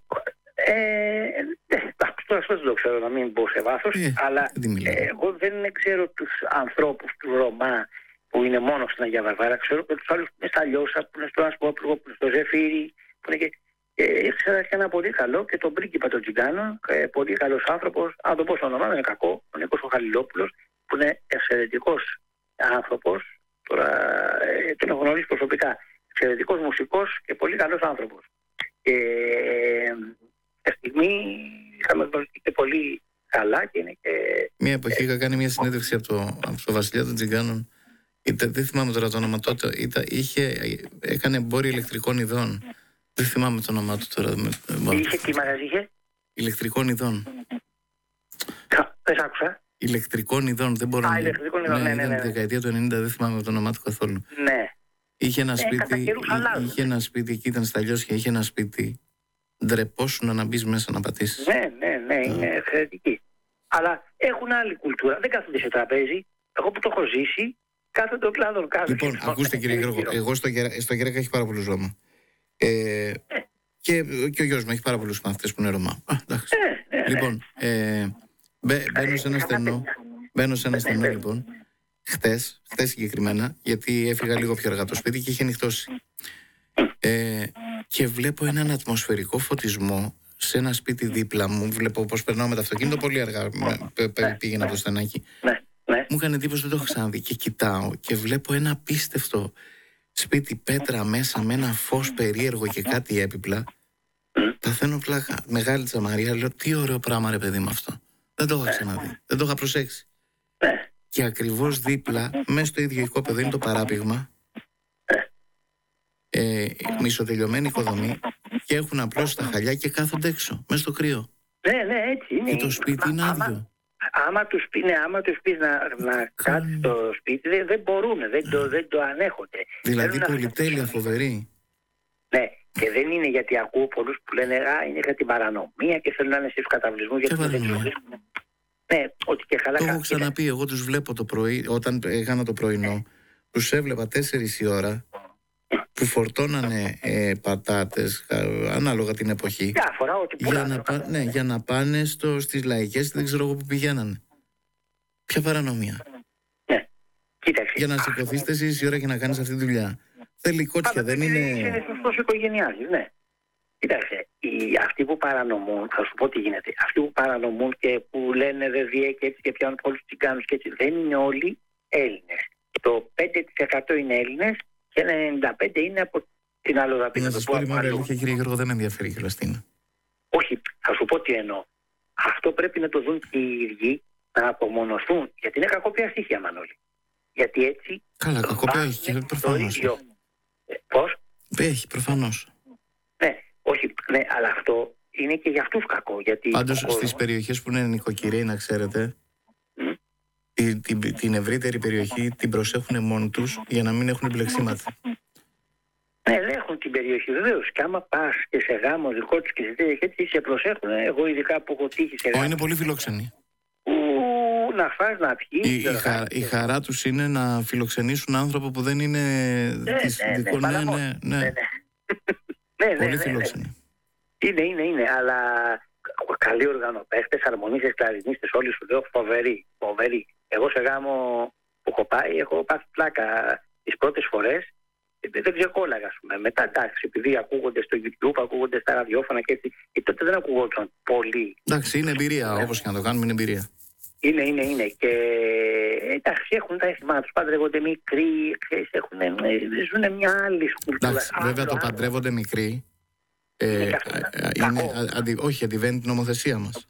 Ε, αυτό δεν το ξέρω, να μην πω σε βάθος, ε, αλλά ε, εγώ δεν ξέρω τους ανθρώπους του Ρωμά που είναι μόνο στην Αγία Βαρβάρα. Ξέρω και τους άλλους που είναι στα Λιώσα, που είναι στο Ασπόπλογο, που είναι στο Ζεφύρι, που είναι και... Ε, ξέρω και ένα πολύ καλό και τον πρίγκιπα των Τζιγκάνων, ε, πολύ καλός άνθρωπος, αν το πω στο όνομα, δεν είναι κακό, ο Νίκος ο Χαλιλόπουλος, που είναι εξαιρετικός άνθρωπος, τώρα ε, τον έχω γνωρίσει προσωπικά, εξαιρετικός μουσικός και πολύ καλός άνθρωπος. Και ε, ε, στιγμή είχαμε γνωριστεί και πολύ καλά και είναι και... Μια εποχή είχα κάνει μια συνέντευξη από το, από το Βασιλιά των Τζιγκάνων. Ήταν, δεν θυμάμαι τώρα το όνομα τότε. Ήταν, είχε, έκανε εμπόριο ηλεκτρικών ειδών. Δεν θυμάμαι το όνομά του τώρα. Είχε τι μαγαζί είχε? Ηλεκτρικών ειδών. Δεν άκουσα. Ηλεκτρικών ειδών. Δεν μπορώ Α, να... ηλεκτρικών ειδών, ναι, ναι, ναι. Ήταν τη δεκαετία του ενενήντα, δεν θυμάμαι το όνομά του καθόλου. Ναι. Είχε ένα, ναι, σπίτι, είχε ένα σπίτι, εκεί ήταν στα Λιώσια, είχε ένα σπίτι. Ντρεπόσουν να μπει μέσα να πατήσεις. Ναι, ναι, ναι, είναι εξαιρετική. Αλλά έχουν άλλη κουλτούρα. Δεν κάθονται σε τραπέζι. Εγώ που το έχω ζήσει, κάθονται ο κλάδο κάτω. Λοιπόν, ακούστε κύριε Γιώργο, εγώ στο, στο Γερέκα έχει πάρα πολλούς Ρώμα. Ε, και, και ο γιος μου έχει πάρα πολλούς μαθητές που είναι Ρωμά. Α, εντάξει. Ε, ναι, ναι. Λοιπόν, ε, μπαι, μπαίνω σε ένα στενό. Μπαίνω σε ένα στενό, λοιπόν. Χτες, χτες συγκεκριμένα, γιατί έφυγα λίγο πιο αργά το σπίτι και είχε νυχτώσει. Ε, και βλέπω έναν ατμοσφαιρικό φωτισμό σε ένα σπίτι δίπλα μου. Βλέπω πως περνάω με το αυτοκίνητο πολύ αργά. Πήγαινα από το στενάκι. Μου έκανε εντύπωση, δεν το έχω ξαναδεί. Και κοιτάω και βλέπω ένα απίστευτο σπίτι, πέτρα μέσα με ένα φως περίεργο και κάτι έπιπλα. Παθαίνω πλάκα. Μεγάλη τζαμαρία. Λέω, τι ωραίο πράγμα, ρε παιδί μου αυτό. Δεν το είχα ξαναδεί. Δεν το είχα προσέξει. Και ακριβώς δίπλα, μέσα στο ίδιο οικόπεδο, είναι το παράπηγμα. Ε, μισοτελειωμένη οικοδομή και έχουν απλώς τα χαλιά και κάθονται έξω, μέσα στο κρύο. Ναι, ναι, έτσι είναι. Και το σπίτι είναι άδειο. Άμα, άμα τους πει, ναι, άμα τους πεις να, να κάτσει στο σπίτι, δεν, δεν μπορούν, δεν το, δεν το ανέχονται. Δηλαδή πολυτέλεια φοβερή. Ναι, και δεν είναι γιατί ακούω πολλούς που λένε α, είναι για την παρανομία και θέλουν να είναι στους καταβλισμούς. Και παρανομία. Ναι, ότι και καλά. Το έχω ξαναπεί, εγώ τους βλέπω το πρωί, όταν έκανα το πρωινό, τους έβλεπα τέσσερις η ώρα που φορτώνανε ε, πατάτες, ανάλογα την εποχή, διάφορα, ό,τι για, να πά, ναι, για να πάνε στο, στις λαϊκές, δεν ξέρω εγώ που πηγαίνανε. Ποια παρανομία. Ναι. Κοίταξε. Για να σηκωθείς τέσσερις η ώρα και να κάνεις αυτή τη δουλειά. Θέλει κότσια, δεν είναι... Είναι σωστός οικογενειάρχης, ναι. Κοίταξε, οι, αυτοί που παρανομούν, θα σου πω τι γίνεται, αυτοί που παρανομούν και που λένε δεν διέ και έτσι και πιάνουν πολλούς τσιγκάνους και έτσι, δεν είναι όλοι Έλληνες. Το πέντε τοις εκατό είναι Έλληνες και ένα ενενήντα πέντε τοις εκατό είναι από την Αλλοδαπή. Να σας πω τη μαύρη αλήθεια, κύριε Γιώργο, δεν με ενδιαφέρει η Χελαστίνα. Όχι, θα σου πω τι εννοώ. Αυτό πρέπει να το δουν και οι ίδιοι, να απομονωθούν, γιατί είναι κακοπιά στοιχεία, Μανώλη. Γιατί έτσι... Καλά, κακοπιά έχει και προφανώς. Ε, πώς? Έχει, προφανώς. Ναι, όχι, ναι, αλλά αυτό είναι και για αυτούς κακό. Γιατί πάντως ο... στις περιοχές που είναι νοικοκυρέοι, να ξέρετε, mm. την, την, την ευρύτερη περιοχή την προσέχουν μόνοι τους για να μην έχουν μπλεξίματα. Ναι, ελέγχουν την περιοχή βεβαίως. Και άμα πας και σε γάμο δικό τους και σε τέτοια έτσι σε προσέχουν. Εγώ ειδικά που έχω τύχει σε γάμο. Ω, είναι πολύ φιλόξενοι. Ου, να φας, να πιείς. Η, η, χα, η χαρά τους είναι να φιλοξενήσουν άνθρωπο που δεν είναι ναι, της, ναι, δικό, ναι, ναι, ναι, ναι. ναι, ναι. ναι, πολύ ναι, φιλόξενοι. Είναι, είναι, είναι, αλλά καλοί οργανοπαίχτες, αρμονίστες, κλαρινίστες, όλοι σου λέω φοβεροί, φοβεροί. Εγώ σε γάμο που έχω πάει, έχω πάθει πλάκα τις πρώτες φορές, δεν ξεκόλαγα, ας πούμε. Μετά, εντάξει, επειδή ακούγονται στο YouTube, ακούγονται στα ραδιόφωνα και έτσι, και τότε δεν ακούγονταν πολύ. Εντάξει, είναι εμπειρία, όπως και να το κάνουμε, είναι εμπειρία. Είναι, είναι, είναι. Και εντάξει, έχουν τα αίσθημά τους, παντρεύονται μικροί, έχουν, ζουν μια άλλη κουλτούρα. Εντάξει, βέβαια το παντρεύονται μικροί. Ε, είναι, είναι, αντι, όχι, αντιβαίνει την νομοθεσία μας.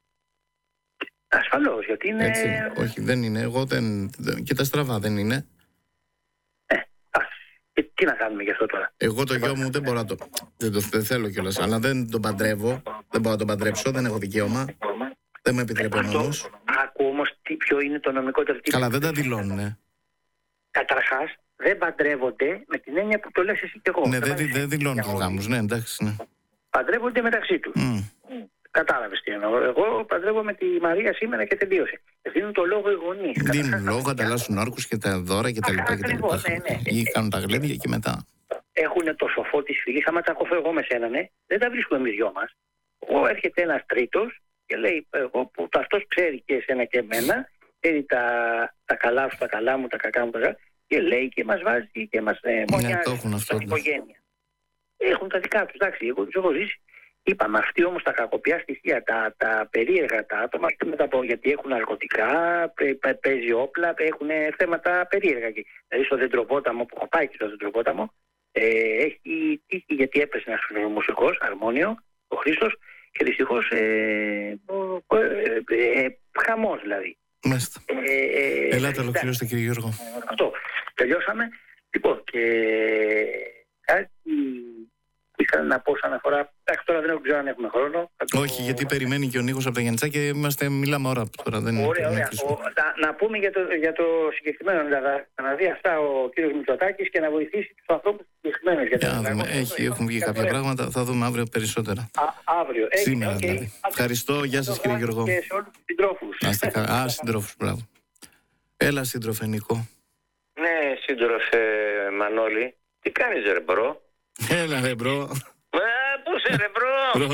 Ασφαλώς, γιατί είναι... Έτσι, όχι, δεν είναι. Εγώ δεν, και τα στραβά δεν είναι. Ε, ας, και τι να κάνουμε γι' αυτό τώρα. Εγώ το γιο μου δεν μπορώ να το... Δεν το δεν θέλω κιόλας, αλλά δεν τον παντρεύω. Δεν μπορώ να τον παντρέψω, δεν έχω δικαίωμα. Δεν με επιτρέπει ο νόμος. Άκου όμως ποιο είναι το νομικό του. Καλά, δεν τα δηλώνουνε. Καταρχάς, δεν παντρεύονται με την έννοια που το λες εσύ και εγώ. Ναι, δεν, δεν δηλώνουν τους γάμους, ναι, εντάξει. Ναι. Παντρεύονται μεταξύ τους. Mm. Κατάλαβες τι εννοώ. Εγώ παντρεύω με τη Μαρία σήμερα και τελείωσε. Δίνουν το λόγο οι γονείς. Δίνουν λόγο, ανταλλάσσουν όρκους και τα δώρα και τα λοιπά. Ναι, ναι. Ή κάνουν τα γλέντια και μετά. Έχουν το σοφό της φυλής. Άμα τα κόφω εγώ με σένα, ναι, δεν τα βρίσκουμε εμείς δυο μας. Εγώ έρχεται ένας τρίτος και λέει, εγώ που αυτός ξέρει και εσένα και εμένα, ξέρει τα, τα καλά σου, τα καλά μου, τα κακά μου, τα καλά, και λέει και μας βάζει και μας ε, μονιάζει στην οικογένεια. Έχουν τα δικά τους, εντάξει, εγώ τους έχω ζήσει. Είπαμε αυτοί όμως τα κακοπιά στοιχεία, τα, τα περίεργα τα άτομα, γιατί έχουν ναρκωτικά, παίζει όπλα, έχουν θέματα περίεργα. Δηλαδή στο Δεντροπόταμο, που έχω πάει και στο Δεντροπόταμο, ε, έχει τύχει γιατί έπεσε ένας μουσικός, αρμόνιο, ο Χρήστος, και δυστυχώς ε, ε, ε, ε, χαμός δηλαδή. Μάλιστα. Ε, ε, Ελάτε, ολοκληρώστε κύριε Γιώργο. Αυτό. Τελειώσαμε. Λοιπόν, και κάτι που ήθελα να πω σαν αφορά. Εντάξει, τώρα δεν ξέρω αν έχουμε χρόνο. Όχι, το... γιατί περιμένει και ο Νίκος από τα Γιαννητσά και είμαστε, μιλάμε ώρα τώρα. Δεν ωραία, ωραία. Ο, να, να πούμε για το, για το συγκεκριμένο. Δηλαδή, να δει αυτά ο κύριος Μητσοτάκης και να βοηθήσει τους ανθρώπους συγκεκριμένους. Για να δούμε. Έχει, έχουν βγει κάποια πράγματα. Θα δούμε αύριο περισσότερα. Α, αύριο. Έχει, σήμερα okay. δηλαδή. Ευχαριστώ. Γεια σας κύριε Γιώργο. Και σε όλους τους συντρόφους. Α, συντρόφους, μπράβο. Έλα σύντροφε Νικό. Ναι, σύντροφε Μανώλη. Τι κάνεις ρε μπρο? Έλα ρε μπρο. Ε, πού είσαι ρε μπρο?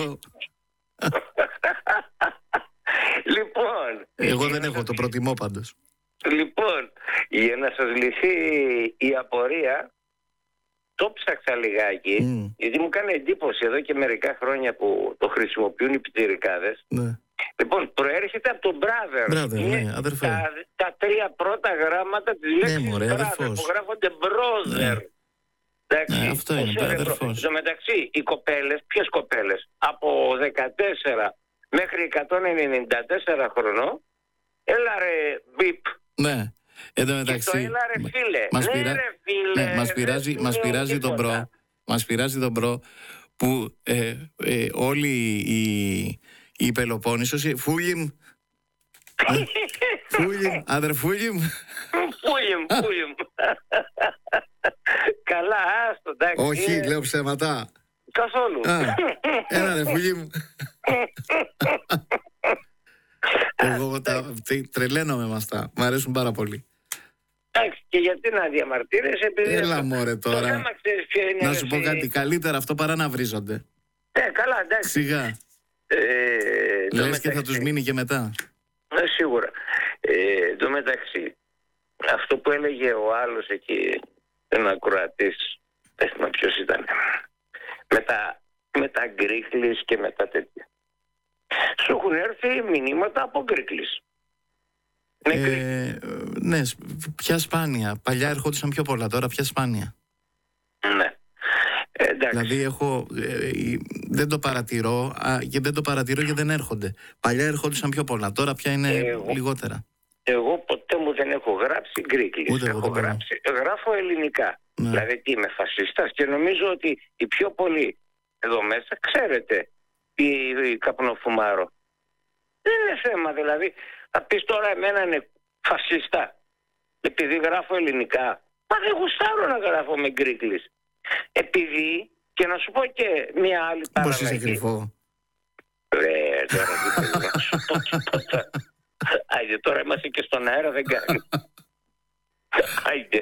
Λοιπόν. Εγώ δεν έχω, το προτιμώ πάντως. Λοιπόν, για να σας λυθεί η απορία, το ψάξα λιγάκι, mm. γιατί μου κάνει εντύπωση εδώ και μερικά χρόνια που το χρησιμοποιούν οι πιτσιρικάδες. Ναι. Λοιπόν, προέρχεται από τον brother. Brother, ναι, αδερφέ. Τα, τα τρία πρώτα γράμματα της λέξης ναι, μωρέ, brother που γράφονται brother. Ναι. Εντάξει, ναι, αυτό είναι, αδερφός. Στο μεταξύ, οι κοπέλες, ποιες κοπέλες, από δεκατέσσερα μέχρι εκατόν ενενήντα τέσσερα χρονών, έλα ρε μπιπ. Ναι, εδώ μεταξύ. Και το έλα ρε φίλε. Μας, ναι, πειρά... ρε, φίλε, ναι, μας πειράζει, ρε, μας πειράζει τον μπρο. Μας πειράζει τον μπρο που ε, ε, όλοι οι, οι Πελοπόννησος, φούλιμ, φούλιμ, αδερφούλιμ. Φούλιμ, φούλιμ. Καλά, άστο, εντάξει. Όχι, είναι... λέω ψέματα. Καθόλου. Α, ένα ρε φουλί μου. Εγώ τα, τρελαίνομαι με αυτά. Μ' αρέσουν πάρα πολύ. Εντάξει, και γιατί να διαμαρτύρεσαι, επειδή... Έλα μωρέ τώρα. Να σου πω κάτι καλύτερα αυτό παρά να βρίζονται. Ναι, καλά, εντάξει. Σιγά. Ε, Λες και θα τους μείνει και μετά. Ναι, σίγουρα. Ε, το μεταξύ, αυτό που έλεγε ο άλλος εκεί, ένα ακροατής, δεν θυμάμαι ποιος ήταν, με τα, με τα γκρίκλις και με τα τέτοια. Σου έχουν έρθει μηνύματα από γκρίκλις. Ε, ναι, πια σπάνια. Παλιά ερχόντουσαν πιο πολλά, τώρα πια σπάνια. Ναι. Ε, δηλαδή έχω, ε, δεν το παρατηρώ α, και δεν το παρατηρώ γιατί δεν έρχονται. Παλιά ερχόντουσαν πιο πολλά, τώρα πια είναι εγώ, λιγότερα. Εγώ ποτέ μου δεν έχω γράψει γκρίκλις. Έχω γράψει, γράφω ελληνικά. Ναι. Δηλαδή τι είμαι φασίστας και νομίζω ότι οι πιο πολλοί εδώ μέσα ξέρετε τι καπνοφουμάρω. Δεν είναι θέμα δηλαδή. Θα πεις τώρα εμένα είναι φασίστα επειδή γράφω ελληνικά. Μα δεν γουστάρω να γράφω με γκρίκλις. Επειδή, και να σου πω και μια άλλη παραλλαγή. Πώς είσαι κρυφό. Ρε, τώρα δεν θέλω να σου πω τίποτα. Άιντε, τώρα είμαστε και στον αέρα, δεν κάνει. Άιντε.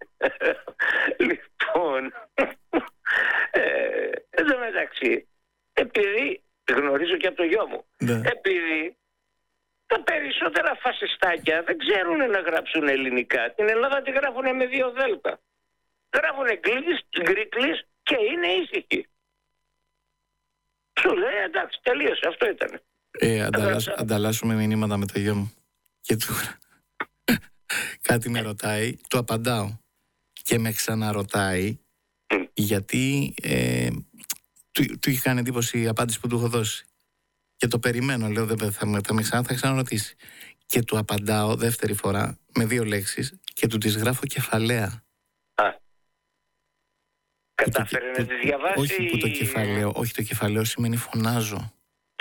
Λοιπόν, ε, εδώ μεταξύ, επειδή, γνωρίζω και από το γιο μου, ναι. επειδή τα περισσότερα φασιστάκια δεν ξέρουν να γράψουν ελληνικά. Την Ελλάδα τη γράφουν με δύο δέλτα. Γράφουν γκρίκλις και είναι ήσυχοι. Σου λέει εντάξει, τελείωσε, αυτό ήταν. Ε, ανταλλάσ, ανταλλάσσουμε μηνύματα με το γιο μου. Και του κάτι με ρωτάει, του απαντάω. Και με ξαναρωτάει mm. γιατί ε, του, του είχε κάνει εντύπωση η απάντηση που του έχω δώσει. Και το περιμένω, λέω, δεν θα, θα, θα με ξανά, θα ξαναρωτήσει. Και του απαντάω δεύτερη φορά με δύο λέξεις και του τις γράφω κεφαλαία. Α. Κατάφερε να τις διαβάσει. Όχι που το κεφαλαίο, όχι το κεφαλαίο σημαίνει φωνάζω.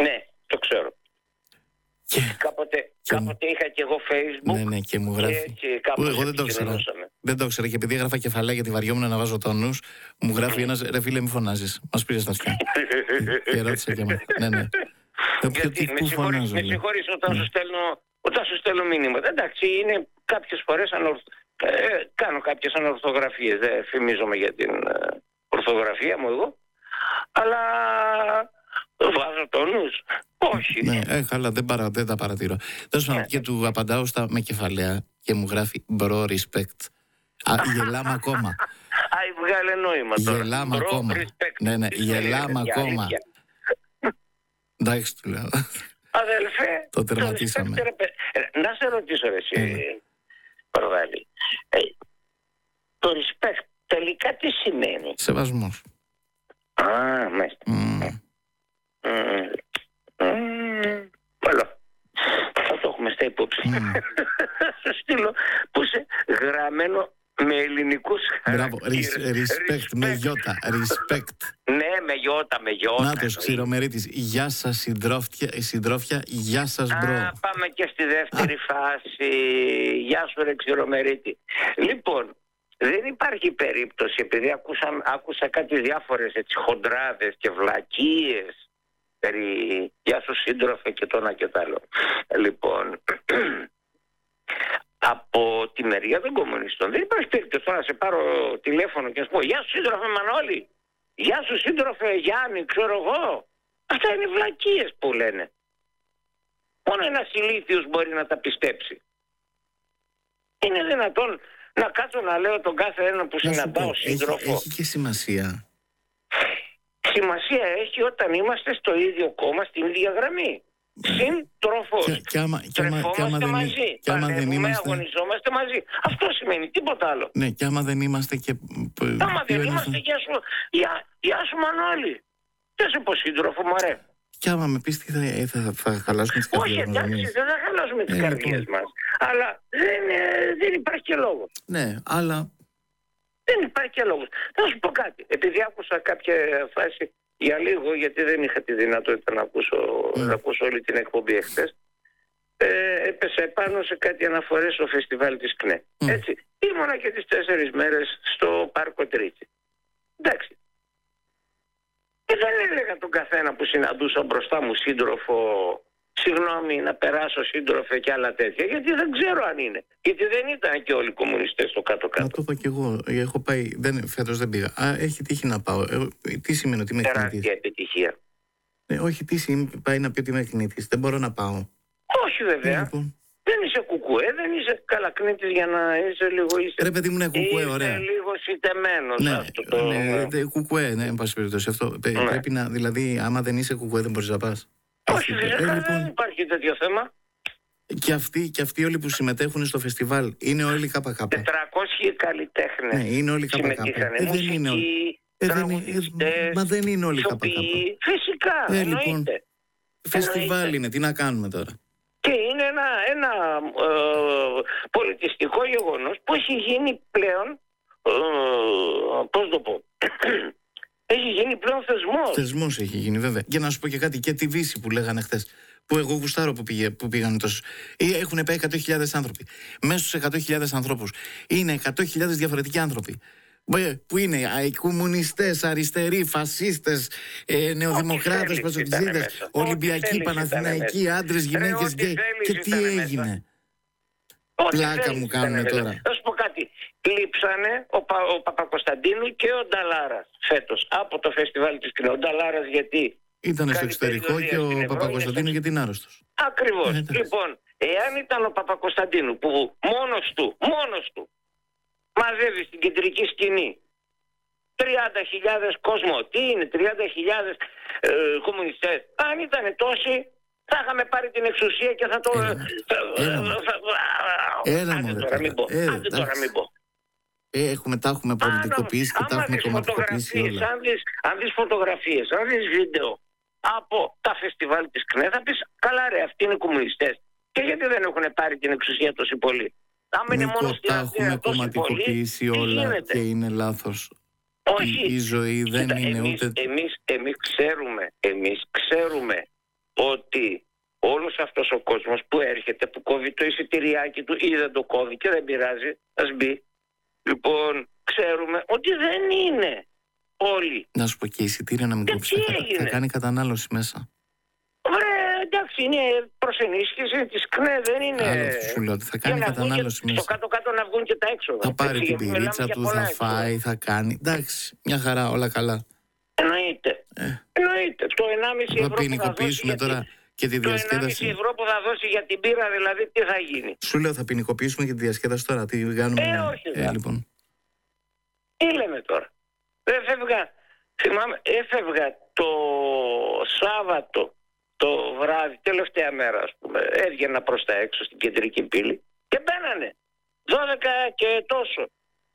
Και, κάποτε, και κάποτε είχα και εγώ Facebook. Ναι, ναι, και μου γράφει. Και, και εγώ δεν το ήξερα. Δεν το ήξερα και επειδή έγραφα κεφαλαία γιατί βαριόμουν να βάζω τόνους, μου γράφει ένας, ρε φίλε, μη φωνάζεις. Μας πήρες τα αυτιά. Και ρώτησα και εμένα. Ναι, ναι. Γιατί με συγχωρείς, με συγχωρείς όταν, σου στέλνω, όταν σου στέλνω μήνυμα. Εντάξει, είναι κάποιες φορές ανορθ... ε, κάνω κάποιες ανορθογραφίες. Δεν φημίζομαι για την ε, ορθογραφία μου εγώ. Αλλά βάζω τόνους. Όχι. Ναι, ε, καλά, δεν, παρα, δεν τα παρατηρώ. Τέλος πάντων, και του απαντάω στα, με κεφαλαία και μου γράφει μπρο respect. Α, γελάμε ακόμα. Άι, βγάλε νόημα τώρα. Γελάμε ακόμα. Ναι, ναι, γελάμε ακόμα. Εντάξει, του λέω. Αδελφέ, το τερματίσαμε. Το respect, να σε ρωτήσω ρε εσύ, Προβάλλη. Ε, το respect τελικά τι σημαίνει? Σεβασμός. Α, μάλιστα. Mm. Mm. Mm. Καλό. Θα το έχουμε στα υπόψη. Mm. Θα στείλω που είσαι γραμμένο με ελληνικούς χαρακτήρες. Μπράβο, respect με γιώτα. Respect. Ναι, με γιώτα, με γιώτα. Νάτος, Ξηρομερίτης. Γεια σας συντρόφια, συντρόφια, γεια σας μπρο. Α, πάμε και στη δεύτερη φάση. Γεια σου ρε Ξηρομερίτη. Λοιπόν, δεν υπάρχει περίπτωση, επειδή άκουσα, άκουσα κάτι διάφορες έτσι χοντράδες και βλακίες περί γεια σου σύντροφε και το ένα και το άλλο. Λοιπόν, από τη μεριά των κομμουνιστών δεν υπάρχει περίπτωση τώρα να σε πάρω τηλέφωνο και να σου πω γεια σου σύντροφε Μανώλη, γεια σου σύντροφε Γιάννη, ξέρω εγώ. Αυτά είναι βλακίες που λένε. Μόνο ένας ηλίθιος μπορεί να τα πιστέψει. Είναι δυνατόν να κάτσω να λέω τον κάθε ένα που συναντάω σύντροφο? Έχει, έχει και σημασία. Σημασία έχει όταν είμαστε στο ίδιο κόμμα, στην ίδια γραμμή. Σύντροφος. Και, και άμα, και άμα, και άμα μαζί. Και άμα δεν είμαστε... αγωνιζόμαστε μαζί. Αυτό σημαίνει, τίποτα άλλο. Ναι, και άμα δεν είμαστε και... Άμα δεν είμαστε, γεια σου, γεια, γεια σου Μανώλη. Δεν σε πω σύντροφο, μωρέ. Και άμα με πεις τι θα, θα, θα χαλάσουμε τις καρδιές μας. Όχι, εντάξει, δεν θα χαλάσουμε τις ε, καρδιές λοιπόν. μας. Αλλά δεν, ε, δεν υπάρχει και λόγος. Ναι, αλλά... Δεν υπάρχει και λόγος. Θα σου πω κάτι. Επειδή άκουσα κάποια φάση για λίγο, γιατί δεν είχα τη δυνατότητα να ακούσω, mm. να ακούσω όλη την εκπομπή εχθές, ε, έπεσε πάνω σε κάτι αναφορές στο φεστιβάλ της ΚΝΕ. Mm. Έτσι. Ήμουνα και τις τέσσερις μέρες στο Πάρκο Τρίτσι. Εντάξει. Και δεν έλεγα τον καθένα που συναντούσα μπροστά μου σύντροφο, συγγνώμη να περάσω σύντροφε και άλλα τέτοια, γιατί δεν ξέρω αν είναι. Γιατί δεν ήταν και όλοι οι κομμουνιστές στο κάτω-κάτω. Να το είπα κι εγώ. Έχω πάει, δεν, φέτος δεν πήγα. Α, έχει τύχει να πάω. Ε, τι σημαίνει ότι είμαι κνήτης? Τεράστια επιτυχία. Ε, όχι, τι σημαίνει πάει να πει ότι είμαι κνήτης? Δεν μπορώ να πάω. Όχι βέβαια. Ε, λοιπόν. Δεν είσαι κουκουέ, δεν είσαι καλακνήτης για να είσαι λίγο... Είσαι... Ρε παιδί μου, είναι κουκουέ, ωραία. Είσαι λίγο σιτεμένος. Ναι, αυτό το... ναι, ναι, κουκουέ, ναι, εν πάση περιπτώσει. Αυτό. Ναι. Πρέπει να, δηλαδή, άμα δεν είσαι κουκουέ δεν μπορείς να πας. Όχι, ε, λοιπόν, δεν υπάρχει τέτοιο θέμα. Και αυτοί, και αυτοί όλοι που συμμετέχουν στο φεστιβάλ είναι όλοι ΚΚ. τετρακόσιοι καλλιτέχνες. Ναι, είναι όλοι ΚΚ. Ε, δεν είναι όλοι. Ε, δεν είναι, ε, μα δεν είναι όλοι ΚΚ. Φυσικά, ε, λοιπόν, φεστιβάλ εννοείται. Είναι, τι να κάνουμε τώρα. Και είναι ένα, ένα ε, πολιτιστικό γεγονός που έχει γίνει πλέον, ε, πώς το πω, έχει γίνει πλέον θεσμός. Θεσμός έχει γίνει βέβαια. Για να σου πω και κάτι, και τη Βύση που λέγανε χθες, που εγώ γουστάρω που, πήγε, που πήγαν τόσους. Έχουν πάει εκατό χιλιάδες άνθρωποι. Μέσα στους εκατό χιλιάδες ανθρώπους είναι εκατό χιλιάδες διαφορετικοί άνθρωποι. Που είναι κομμουνιστές, αριστεροί, φασίστες, ε, νεοδημοκράτες, πασοκτζίδες, Ολυμπιακοί, Παναθηναϊκοί, άντρες, γυναίκες, γκέι. Και τι έγινε? Πλάκα μου κάνουν τώρα. Θα σου πω κάτι. Λείψανε ο, Πα, ο Παπακοσταντίνου και ο Νταλάρας φέτος από το φεστιβάλ της ΚΝΕ. Ο Νταλάρας γιατί ήταν στο εξωτερικό και ο Παπακοσταντίνου γιατί είναι άρρωστος. Ακριβώς. Ε, λοιπόν, εάν ήταν ο Παπακοσταντίνου που μόνος του, μόνος του μαζεύει στην κεντρική σκηνή τριάντα χιλιάδες κόσμο, τι είναι τριάντα χιλιάδες ε, κομμουνιστές, αν ήταν τόσοι θα είχαμε πάρει την εξουσία και θα το... Έλα άντε τώρα μην πω. Άντε τώρα μην πω. Έχουμε, τα έχουμε πολιτικοποιήσει και τα έχουμε κομματικοποιήσει όλα. Αν δεις, αν δεις φωτογραφίες, αν δεις βίντεο από τα φεστιβάλ της ΚΝΕ θα πεις καλά ρε αυτοί είναι κομμουνιστές. Και γιατί δεν έχουν πάρει την εξουσία τόσοι πολλοί? Νίκο, τα έχουμε κομματικοποιήσει όλα και είναι λάθος. Όχι. Η, η ζωή δεν Κοίτα, είναι εμείς, ούτε... Εμείς, εμείς ξέρουμε, εμείς ξέρουμε ότι όλος αυτός ο κόσμος που έρχεται, που κόβει το εισιτηριάκι του ή δεν το κόβει και δεν πειράζει, ας μπει. Λοιπόν, ξέρουμε ότι δεν είναι όλοι. Να σου πω και εισιτήρια να μην κόψει, θα, θα κάνει κατανάλωση μέσα. Ωραία, εντάξει, είναι προς ενίσχυση της ΚΝΕ, δεν είναι. Άλλο αυτό σου λέω, ότι θα κάνει κατανάλωση μέσα. Στο κάτω-κάτω να βγουν και τα έξοδα. Θα πάρει την πυρίτσα του, θα φάει, θα κάνει. Εντάξει, μια χαρά, όλα καλά. Εννοείται. Ε. Εννοείται. Το ενάμιση ευρώ που θα δώσει για τώρα και τη διασκέδαση. Το ενάμιση ευρώ που θα δώσει για την πύρα, δηλαδή, τι θα γίνει. Σου λέω, θα ποινικοποιήσουμε και τη διασκέδαση τώρα. Τι κάνουμε. Ε, όχι. Ε, λοιπόν. Τι λέμε τώρα. Δεν φεύγα. Θυμάμαι, έφευγα το Σάββατο το βράδυ, τελευταία μέρα, ας πούμε. Έβγαινα προς τα έξω στην κεντρική πύλη και μπαίνανε. δώδεκα και τόσο.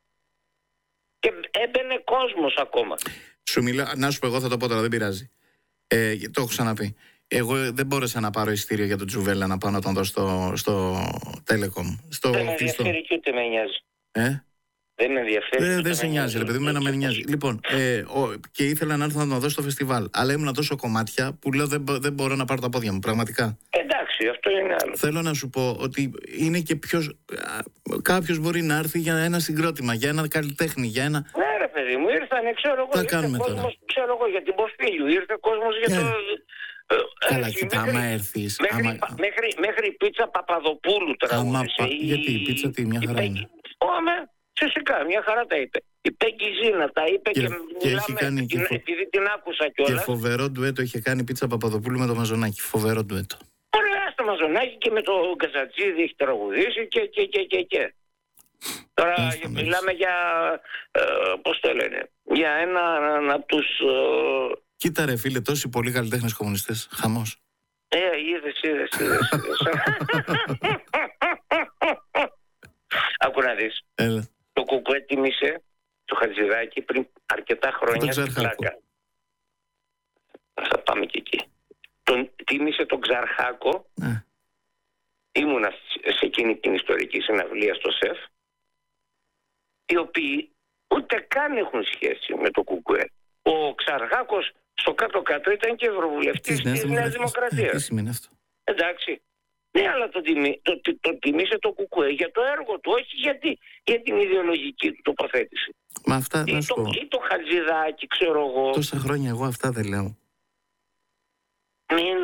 Και έμπαινε κόσμος ακόμα. Σου μιλάω, να σου πω, εγώ θα το πω τώρα, δεν πειράζει. Ε, το έχω ξαναπεί. Εγώ δεν μπόρεσα να πάρω εισιτήριο για τον Τζουβέλα να πάω να τον δω στο, στο Telecom. Στο δεν με ενδιαφέρει και ούτε με νοιάζει. Ε? Δεν με ενδιαφέρει. Δεν, δεν σε νοιάζει, ρε παιδί μου, με νοιάζει. Λοιπόν, ε, ο, και ήθελα να έρθω να τον δω στο φεστιβάλ. Αλλά ήμουν τόσο κομμάτια που λέω δεν, δεν μπορώ να πάρω τα πόδια μου, πραγματικά. Εντάξει, αυτό είναι άλλο. Θέλω να σου πω ότι είναι και ποιος. Κάποιος μπορεί να έρθει για ένα συγκρότημα, για ένα καλλιτέχνη, για ένα. Ναι, ρε παιδί μου, ήρθανε, ξέρω εγώ. Θα κάνουμε κόσμος, τώρα. Ξέρω εγώ για την Ποφίλιου, ήρθε κόσμος για yeah. το. Καλά, κοιτά, άμα έρθεις. Μέχρι, άμα... μέχρι, μέχρι η πίτσα Παπαδοπούλου τραγούδισε. Πα... Γιατί η πίτσα τι, μια χαρά είναι. Ώμε, φυσικά, μια χαρά τα είπε. Η Πέγκη Ζήνα τα είπε και, και, και μιλάμε, κάνει την, και φο... επειδή την άκουσα κιόλας. Και φοβερό ντουέτο είχε κάνει η πίτσα Παπαδοπούλου με το Μαζονάκι. Φοβερό ντουέτο. Ωραία, στο Μαζονάκι και με το Γκαζατζίδη έχει τραγουδήσει και και και και. και. Τώρα Άχα, μιλάμε για, ε, πώς το λένε, για έναν από τους... Ε, Κοίτα ρε φίλε, τόσοι πολλοί καλλιτέχνες κομμουνιστές. Χαμός. Ε, είδες, είδες, είδες. Άκου να δεις. Έλα. Το Κουκουέ τίμησε το Χατζηδάκι πριν αρκετά χρόνια στην Πλάκα. Θα πάμε και εκεί. Τον τίμησε τον Ξαρχάκο. Ε. Ήμουνα σε εκείνη την ιστορική συναυλία στο ΣΕΦ, οι οποίοι ούτε καν έχουν σχέση με το Κουκουέ. Ο Ξαρχάκος στο κάτω-κάτω ήταν και ευρωβουλευτής της Νέας Δημοκρατίας. Τι σημαίνει αυτό? Εντάξει. Ναι, αλλά το, τιμή, το, το, το τιμήσε το Κουκουέ για το έργο του, όχι γιατί, για την ιδεολογική του τοποθέτηση. Μα αυτά ή, σου το, πω. ή το Χατζηδάκι, ξέρω εγώ. Τόσα χρόνια εγώ αυτά δεν λέω. Μην,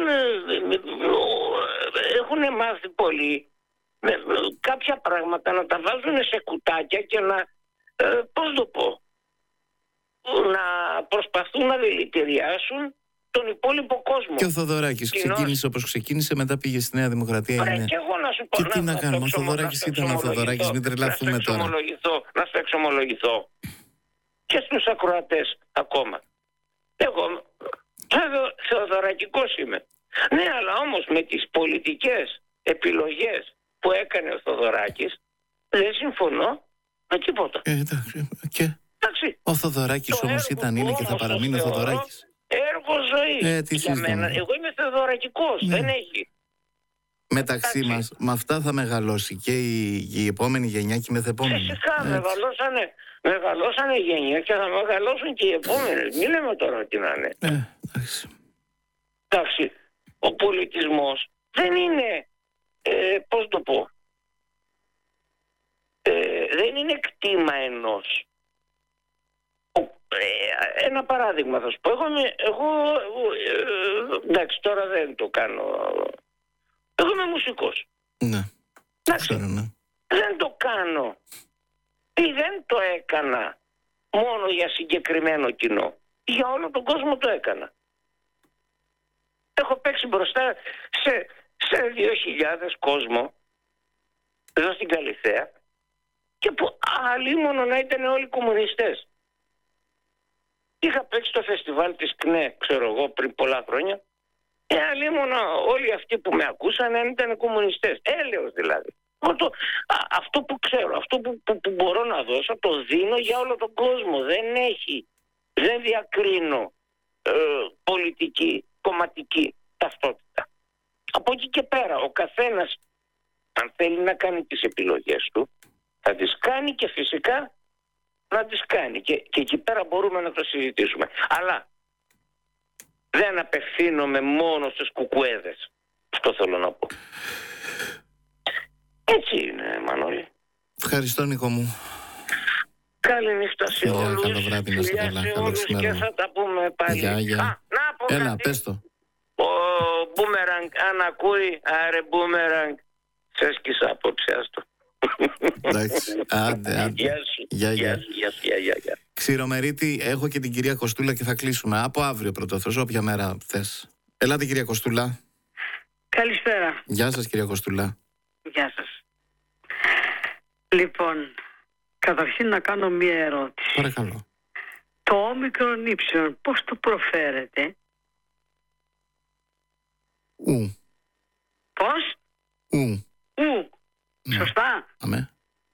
έχουν μάθει πολύ με, κάποια πράγματα να τα βάζουν σε κουτάκια και να, ε, πώς το πω, να προσπαθούν να δηλητηριάσουν τον υπόλοιπο κόσμο. Και ο Θοδωράκης ξεκίνησε όπως ξεκίνησε, μετά πήγε στη Νέα Δημοκρατία. Ωραία, είναι... και εγώ να σου πω. Και τι να, να κάνουμε, ο Θοδωράκης ήταν ο Θοδωράκης, μην τρελαθούμε τώρα. Να σου εξομολογηθώ. Και στους ακροατές ακόμα. Εγώ θεοδωρακικός είμαι. Ναι, αλλά όμως με τις πολιτικές επιλογές που έκανε ο Θοδωράκης δεν συμφωνώ με τίποτα. Ε, εντάξει. Και εντάξει. Ο Θοδωράκης όμως ήταν, είναι και θα παραμείνει ο Θοδωράκης. Έργο ζωής. Ε, τι για μένα. Εγώ είμαι θεοδωρακικός. Ναι. Δεν έχει. Μεταξύ εντάξει. μας, με αυτά θα μεγαλώσει και η, η επόμενη γενιά και η μεθεπόμενη. Φυσικά, μεγαλώσανε, μεγαλώσανε η γενιά και θα μεγαλώσουν και οι επόμενες. Μην λέμε τώρα τι να είναι. Ε, εντάξει. εντάξει. Ο πολιτισμός δεν είναι, ε, πώς το πω, ε, δεν είναι κτήμα ενός. Ένα παράδειγμα θα σου πω. Εγώ, εγώ ε, εντάξει, τώρα δεν το κάνω. Εγώ είμαι μουσικός. Ναι. Εντάξει, ξέρω, ναι. δεν το κάνω ή δεν το έκανα μόνο για συγκεκριμένο κοινό. Για όλο τον κόσμο το έκανα. Έχω παίξει μπροστά σε, σε δύο χιλιάδες κόσμο εδώ στην Καλιθέα και που αλλήμωνο να ήταν όλοι κομμουνιστές. Είχα παίξει το φεστιβάλ της ΚΝΕ, ξέρω εγώ, πριν πολλά χρόνια. Ε, αλλήμωνο όλοι αυτοί που με ακούσαν αν ήταν κομμουνιστές. Έλεος δηλαδή. Αυτό, α, αυτό που ξέρω, αυτό που, που, που μπορώ να δώσω, το δίνω για όλο τον κόσμο. Δεν έχει, δεν διακρίνω ε, πολιτική, κομματική ταυτότητα. Από εκεί και πέρα, ο καθένας, αν θέλει να κάνει τις επιλογές του, θα τις κάνει και φυσικά να τις κάνει. Και, και εκεί πέρα μπορούμε να το συζητήσουμε. Αλλά δεν απευθύνομαι μόνο στους κουκουέδες. Αυτό θέλω να πω. Έτσι είναι, Μανώλη. Ευχαριστώ, Νίκο μου. Καλή νύχτα σε Φιλιά, όλους. καλό βράδυ, να είστε καλά. Σε Καλό όλους και ξημέρωμα. θα τα πούμε πάλι. Γεια, γεια. Α, να πω Έλα, κάτι. πες το. Ο Μπούμεραγκ, αν ακούει, άρε Μπούμεραγκ, σε έσκησα απόψε, άστο. Εντάξει, άντε, άντε. Γεια σου. Γεια, γεια. Γεια, γεια, γεια, γεια. Ξηρομερίτη, έχω και την κυρία Κοστούλα και θα κλείσουμε. Από αύριο πρωτοθρός, όποια μέρα θες. Ελάτε, κυρία Κοστούλα. Καλησπέρα. Γεια σας, κυρία Κοστούλα. Γεια σας. Λοιπόν, καταρχήν να κάνω μία ερώτηση. Παρακαλώ. Το όμικρον ύψιλον, πώς το προφέρετε? Ου. Πώς? Ου. Ου. Ναι. Σωστά. Αμέ.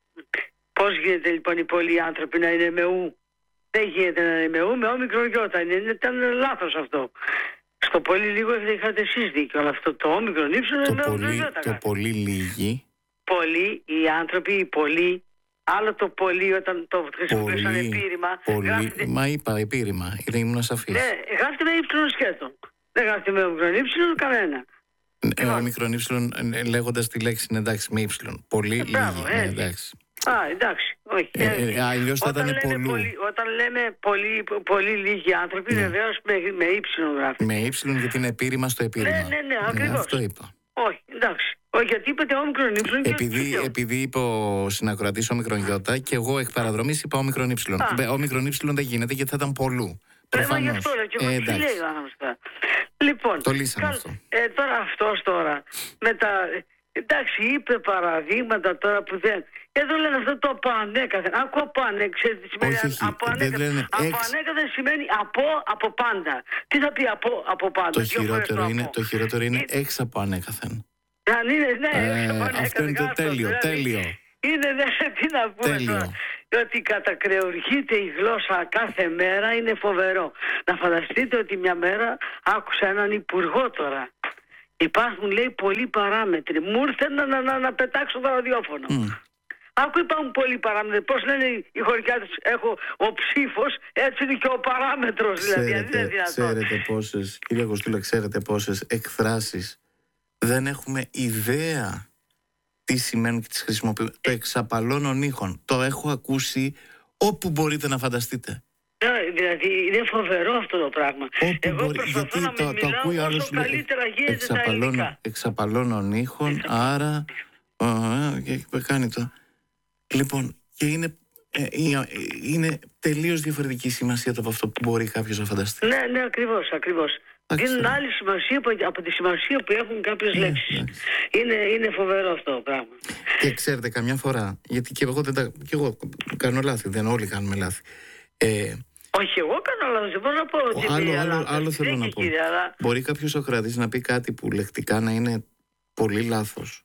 Πώς γίνεται λοιπόν οι πολλοί άνθρωποι να είναι με ου? Δεν γίνεται να είναι με ου, με όμικρον γιώτα. Είναι, ήταν λάθος αυτό. Στο πολύ λίγο είχατε εσείς δίκιο, αλλά αυτό το όμικρον ύψιλον Το είναι με πολύ, γιώτα. το πολύ λίγοι. Πολλοί, οι άνθρωποι, οι πολλοί, άλλο το πολύ όταν το χρησιμοποιούσαν Πολύ, επίρρημα. πολύ. Γράφεται, Μα είπα επίρρημα. Δεν ήμουν σαφής. ναι, γράφεται με ύψιλον σκέτο. Δεν γράφεται με όμικρον ύψιλον κανένα. Ε, ο μικρόν ύψιλον, ε, λέγοντας τη λέξη είναι εντάξει με ύψιλον. Πολύ μπράβο, λίγοι. Ναι, έτσι. εντάξει. Α, εντάξει. Όχι. Ε, ε, αλλιώς θα Όταν ήταν λέμε πολλού. πολύ- Όταν λέμε πολύ, πολύ λίγοι άνθρωποι, Ναι. βεβαίως με, με ύψιλον γράφεται. Με ύψιλον γιατί είναι επίρρημα στο επίρρημα. Ναι, ναι, ναι, ακριβώς. αυτό είπα. Όχι, εντάξει. Όχι, γιατί είπατε όμικρον ύψιλον και Επειδή, πιο. επειδή είπε ο συνακροατής όμικρον γιώτα και εγώ εκ παραδρομής είπα όμικρον ύψιλον. Α. Μπε, Όμικρον ύψιλον δεν γίνεται γιατί θα ήταν πολλού. Ε, μα γι' Προφανώς. αυτό λέω και Ε, εγώ τι εντάξει. λέει ο άνθρωπος τώρα. Λοιπόν, Το λύσαμε καλ- αυτό. Ε, τώρα αυτός τώρα, με τα... Εντάξει, είπε παραδείγματα τώρα που δεν... Εδώ λένε αυτό το από ανέκαθεν. Ακούω από ανέκαθεν. Ξέρετε τι σημαίνει Όχι, όχι, από δεν ανέκαθεν? λένε Από εξ. ανέκαθεν σημαίνει από, από πάντα. Τι θα πει από, από πάντα? Το Δύο φορές χειρότερο, είναι, από. το χειρότερο είναι Ε, έξω από ανέκαθεν. Αν είναι, ναι, Ε, έξω από ανέκαθεν, αυτό είναι το γράφτο, τέλειο, δηλαδή. τέλειο. Είναι, ναι, τι να πούμε Τέλειο. τώρα. Ότι κατακρεουργείται η γλώσσα κάθε μέρα είναι φοβερό. Να φανταστείτε ότι μια μέρα άκουσα έναν υπουργό τώρα. Υπάρχουν, λέει, πολλοί παράμετροι. Μου ήρθε να, να, να, να πετάξω το ραδιόφωνο. Μμ. Άκου, υπάρχουν πολλοί παράμετροι. Πώς λένε οι χωρικιάτες, έχω ο ψήφος, έτσι είναι και ο παράμετρος. Δηλαδή, αν είναι Ξέρετε, δυνατόν. ξέρετε πόσες, κυρία Κοστούλα, ξέρετε πόσες εκφράσεις δεν έχουμε ιδέα τι σημαίνουν και τις χρησιμοποιούμε. Το εξαπαλώνων ήχων. Το έχω ακούσει όπου μπορείτε να φανταστείτε. Ναι, δηλαδή είναι φοβερό αυτό το πράγμα. Όπου Εγώ μπορεί, προσπαθώ γιατί να το, μην το μιλάω ακούει όσο άλλος λέει, καλύτερα γίνεται τα εξαπαλώνων, ελληνικά. εξαπαλώνων ήχων, άρα α, και κάνει το. Λοιπόν, και είναι, ε, ε, είναι τελείως διαφορετική η σημασία από αυτό που μπορεί κάποιος να φανταστεί. Ναι, ναι, ακριβώς, ακριβώς. Εντάξει. Δίνουν άλλη σημασία από, από τη σημασία που έχουν κάποιες Ναι, λέξεις. εντάξει. Είναι, είναι φοβερό αυτό το πράγμα. Και ξέρετε, καμιά φορά, γιατί και εγώ, δεν τα, και εγώ κάνω λάθη, δεν όλοι κάνουμε λάθη. Ε, Όχι, εγώ κάνω λάθος, δεν μπορώ να πω ότι άλλο, είναι άλλο, λάθος. άλλο θέλω Δεν να και πω. κύριε, αλλά... Μπορεί κάποιος Σοκράτης να πει κάτι που λεκτικά να είναι πολύ λάθος.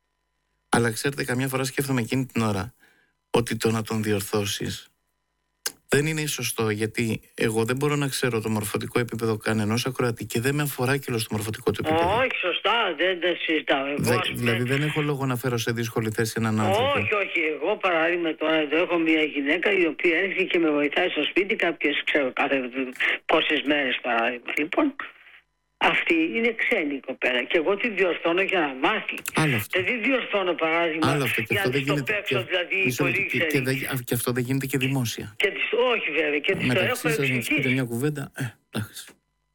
Αλλά ξέρετε, καμιά φορά σκέφτομαι εκείνη την ώρα ότι το να τον διορθώσεις δεν είναι σωστό, γιατί εγώ δεν μπορώ να ξέρω το μορφωτικό επίπεδο κανενός ακροατή και δεν με αφορά και στο μορφωτικό του επίπεδο. Όχι, σωστά, δεν τα συζητάω. Εγώ, Δε- ας πούμε, δηλαδή δεν έχω λόγο να φέρω σε δύσκολη θέση έναν άνθρωπο. όχι, όχι. Εγώ παράδειγμα τώρα εδώ έχω μια γυναίκα η οποία έρχεται και με βοηθάει στο σπίτι κάποιες, ξέρω, κάθε πόσες μέρες παράδειγμα. Λοιπόν, αυτή είναι ξένη κοπέλα και εγώ τη διορθώνω για να μάθει. Άλλο αυτό. Δεν τη διορθώνω παράδειγμα Άλλο αυτό και για αυτό να δεν της το γίνεται. παίξω και- δηλαδή μισό πολύ λεπτό, και, και, ξένη. δεν- και αυτό δεν γίνεται και δημόσια. Και της, όχι βέβαια, και της το έχω Μεταξύ σας να της πείτε εξηγήσει. μια κουβέντα. Ε, εντάξει.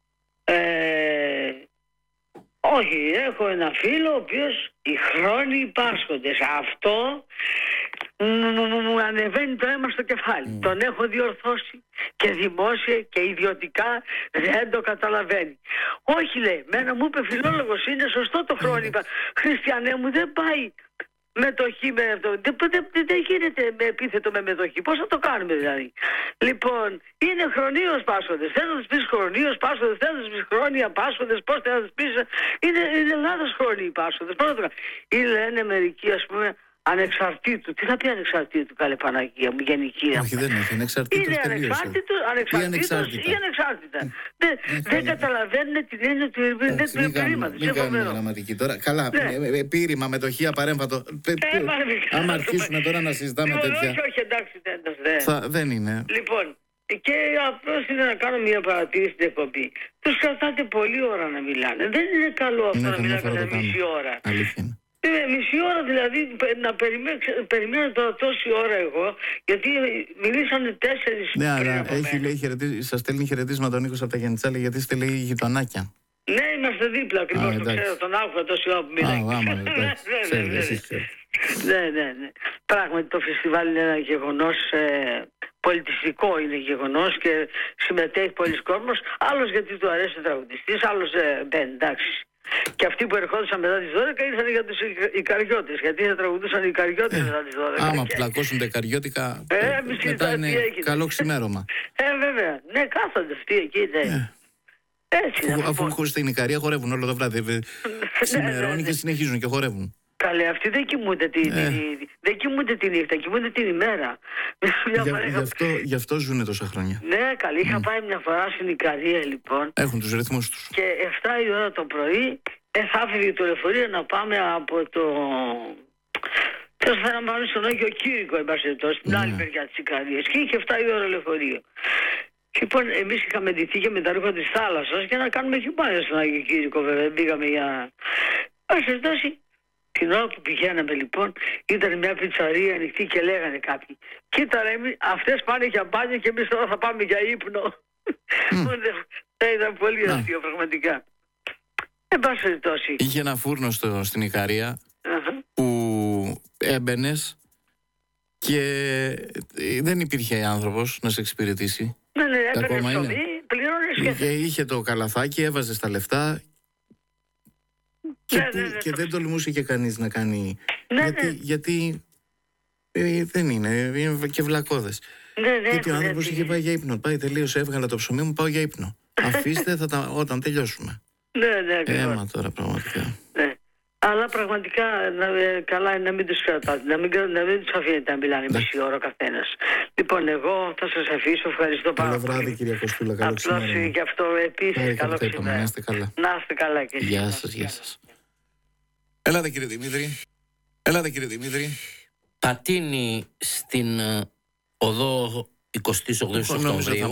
Ε, όχι, έχω ένα φίλο ο οποίος οι χρόνοι πάσχοντες. Αυτό μου, μου, μου ανεβαίνει το αίμα στο κεφάλι. Mm. Τον έχω διορθώσει και δημόσια και ιδιωτικά δεν το καταλαβαίνει. Όχι, λέει, μένα μου είπε φιλόλογος, είναι σωστό το χρόνι. Mm. Χριστιανέ μου, δεν πάει μετοχή με αυτό. Δεν, δεν, δεν, δεν γίνεται με επίθετο με μετοχή. Πώς θα το κάνουμε δηλαδή? Λοιπόν, είναι χρονίως πάσχοντες. Θες να τους πεις χρονίως πάσχοντες, θες να τους πεις χρόνια πάσχοντες, πώς θες να τους πεις? Είναι, είναι λάθος χρόνιοι πάσχοντες. Πώς θα το κάνουμε? Ή λένε μερικοί, ας πούμε, ανεξαρτήτου. Τι θα πει ανεξαρτήτου, καλέ Παναγία μου, γενική? Όχι, δεν έχει. Ανεξαρτήτως Είναι τελείωσε. ανεξάρτητο, ανεξαρτήτως ανεξάρτητα. ή ανεξάρτητα. Δεν, δεν καταλαβαίνουν την έννοια του Εντάξει, μην κάνουμε- επιρρήματος. μην κάνουμε γραμματική τώρα. Καλά, Ναι. ε, ε, επίρρημα, μετοχή, απαρέμβατο. Πε- πε- Ε, μα μην Άμα κάνουμε. αρχίσουμε τώρα να συζητάμε Όχι, τέτοια. όχι, όχι, εντάξει, δεν, δεν. Θα, δεν είναι. Λοιπόν, Και απλώς ήθελα να κάνω μια παρατήρηση στην εκπομπή. Τους κρατάτε πολλή ώρα να μιλάνε. Δεν είναι καλό αυτό να μιλάνε κατά μισή ώρα. Αλήθεια. Ε, μισή ώρα δηλαδή να περιμένω, περιμένω τώρα τόση ώρα εγώ, γιατί μιλήσανε τέσσερις. Ναι, αλλά έχει, λέει, χαιρετί... σας στέλνει χαιρετίσματα ο Νίκος από τα Γενιτσάλη, γιατί είστε, λέει, γειτονάκια. Ναι, είμαστε δίπλα ακριβώς, το ξέρω, τον άκουγα τόση ώρα που μιλάει. Α, άμα, εντάξει, ναι, ναι, ναι. Πράγματι το φεστιβάλ είναι ένα γεγονός, ε, πολιτιστικό είναι γεγονός και συμμετέχει πολλοί κόσμος. Άλλος γιατί του αρέσει ο τραγουδιστής, άλλος ε, δεν, εντάξει. Και αυτοί που ερχόντουσαν μετά τις δώδεκα ήρθαν για τους Ικαριώτες, γιατί θα τραγουδούσαν οι Ικαριώτες ε, μετά τις δώδεκα. Άμα πλακώσουν τα Ικαριώτικα, ε, μετά είναι καλό ξημέρωμα. Ε, βέβαια. Ναι, κάθονται αυτοί εκεί, ναι. Ε. Έτσι, αφού αφού χωρίς την Ικαρία χορεύουν όλο το βράδυ. Ξημερώνει και συνεχίζουν και χορεύουν. Καλέ, αυτοί δεν κοιμούνται τη, ε. τη, δεν κοιμούνται τη νύχτα, κοιμούνται την ημέρα. Για, γι, αυτό, γι' αυτό ζουνε τόσα χρόνια. Ναι, καλή. Είχα mm. πάει μια φορά στην Ικαρία, λοιπόν. Έχουν τους ρυθμούς τους. Και εφτά η ώρα το πρωί ε, θα έφυγε το λεωφορείο να πάμε από το... Θέλω να πάμε στον Άγιο Κύρικο, εν πάση περιπτώσει, στην άλλη μεριά της Ικαρίας. Και είχε εφτά η ώρα λεωφορείο. Λοιπόν, εμείς είχαμε ντυθεί και με τα ρούχα της θάλασσας για να κάνουμε χειμάρια στον Άγιο Κύρικο, βέβαια. Πήγαμε για... Ας περιπτώσει, την ώρα που πηγαίναμε, λοιπόν, ήταν μια πιτσαρία ανοιχτή και λέγανε κάποιοι, κοίτα ρε, αυτές πάνε για μπάνιο και εμείς τώρα θα πάμε για ύπνο. Mm. Ήταν πολύ αστείο, πραγματικά. Εν πάση περιπτώσει. Είχε ένα φούρνο στο, στην Ικαρία uh-huh. που έμπαινες και δεν υπήρχε άνθρωπος να σε εξυπηρετήσει. Ναι, ναι, έπαιρνε ψωμί, πληρώνες και... Είχε το καλαθάκι, έβαζε τα λεφτά και, ναι, ναι, ναι, και ναι, δεν τολμούσε και κανείς να κάνει... Ναι, γιατί ναι. γιατί ε, δεν είναι, είναι και βλακώδες. Ναι, ναι, γιατί ο ναι, άνθρωπος ναι, είχε πάει για ύπνο. Πάει, τελείωσε, έβγαλα το ψωμί μου, πάω για ύπνο. Αφήστε θα τα, όταν τελειώσουμε. Ναι, ναι, ακριβώς. Έμα τώρα πραγματικά. Ναι. Αλλά πραγματικά να, καλά είναι να μην τους κρατάτε, να μην, να μην τους αφήνετε να μιλάνε μισή ώρα ο καθένας. Λοιπόν, εγώ θα σας αφήσω, ευχαριστώ πάρα πολύ. Καλό βράδυ, κυρία Κοστούλα, καλό ξημέρωμα. Απλώς γι' αυτό επίσης, καλό ξημέρωμα. Να είστε καλά. Να είστε καλά και εσείς. Γεια σας, γεια σας. Έλατε κύριε Δημήτρη. Έλατε κύριε Δημήτρη. Πατίνει στην οδό εικοστή όγδοη Οκτωβρίου.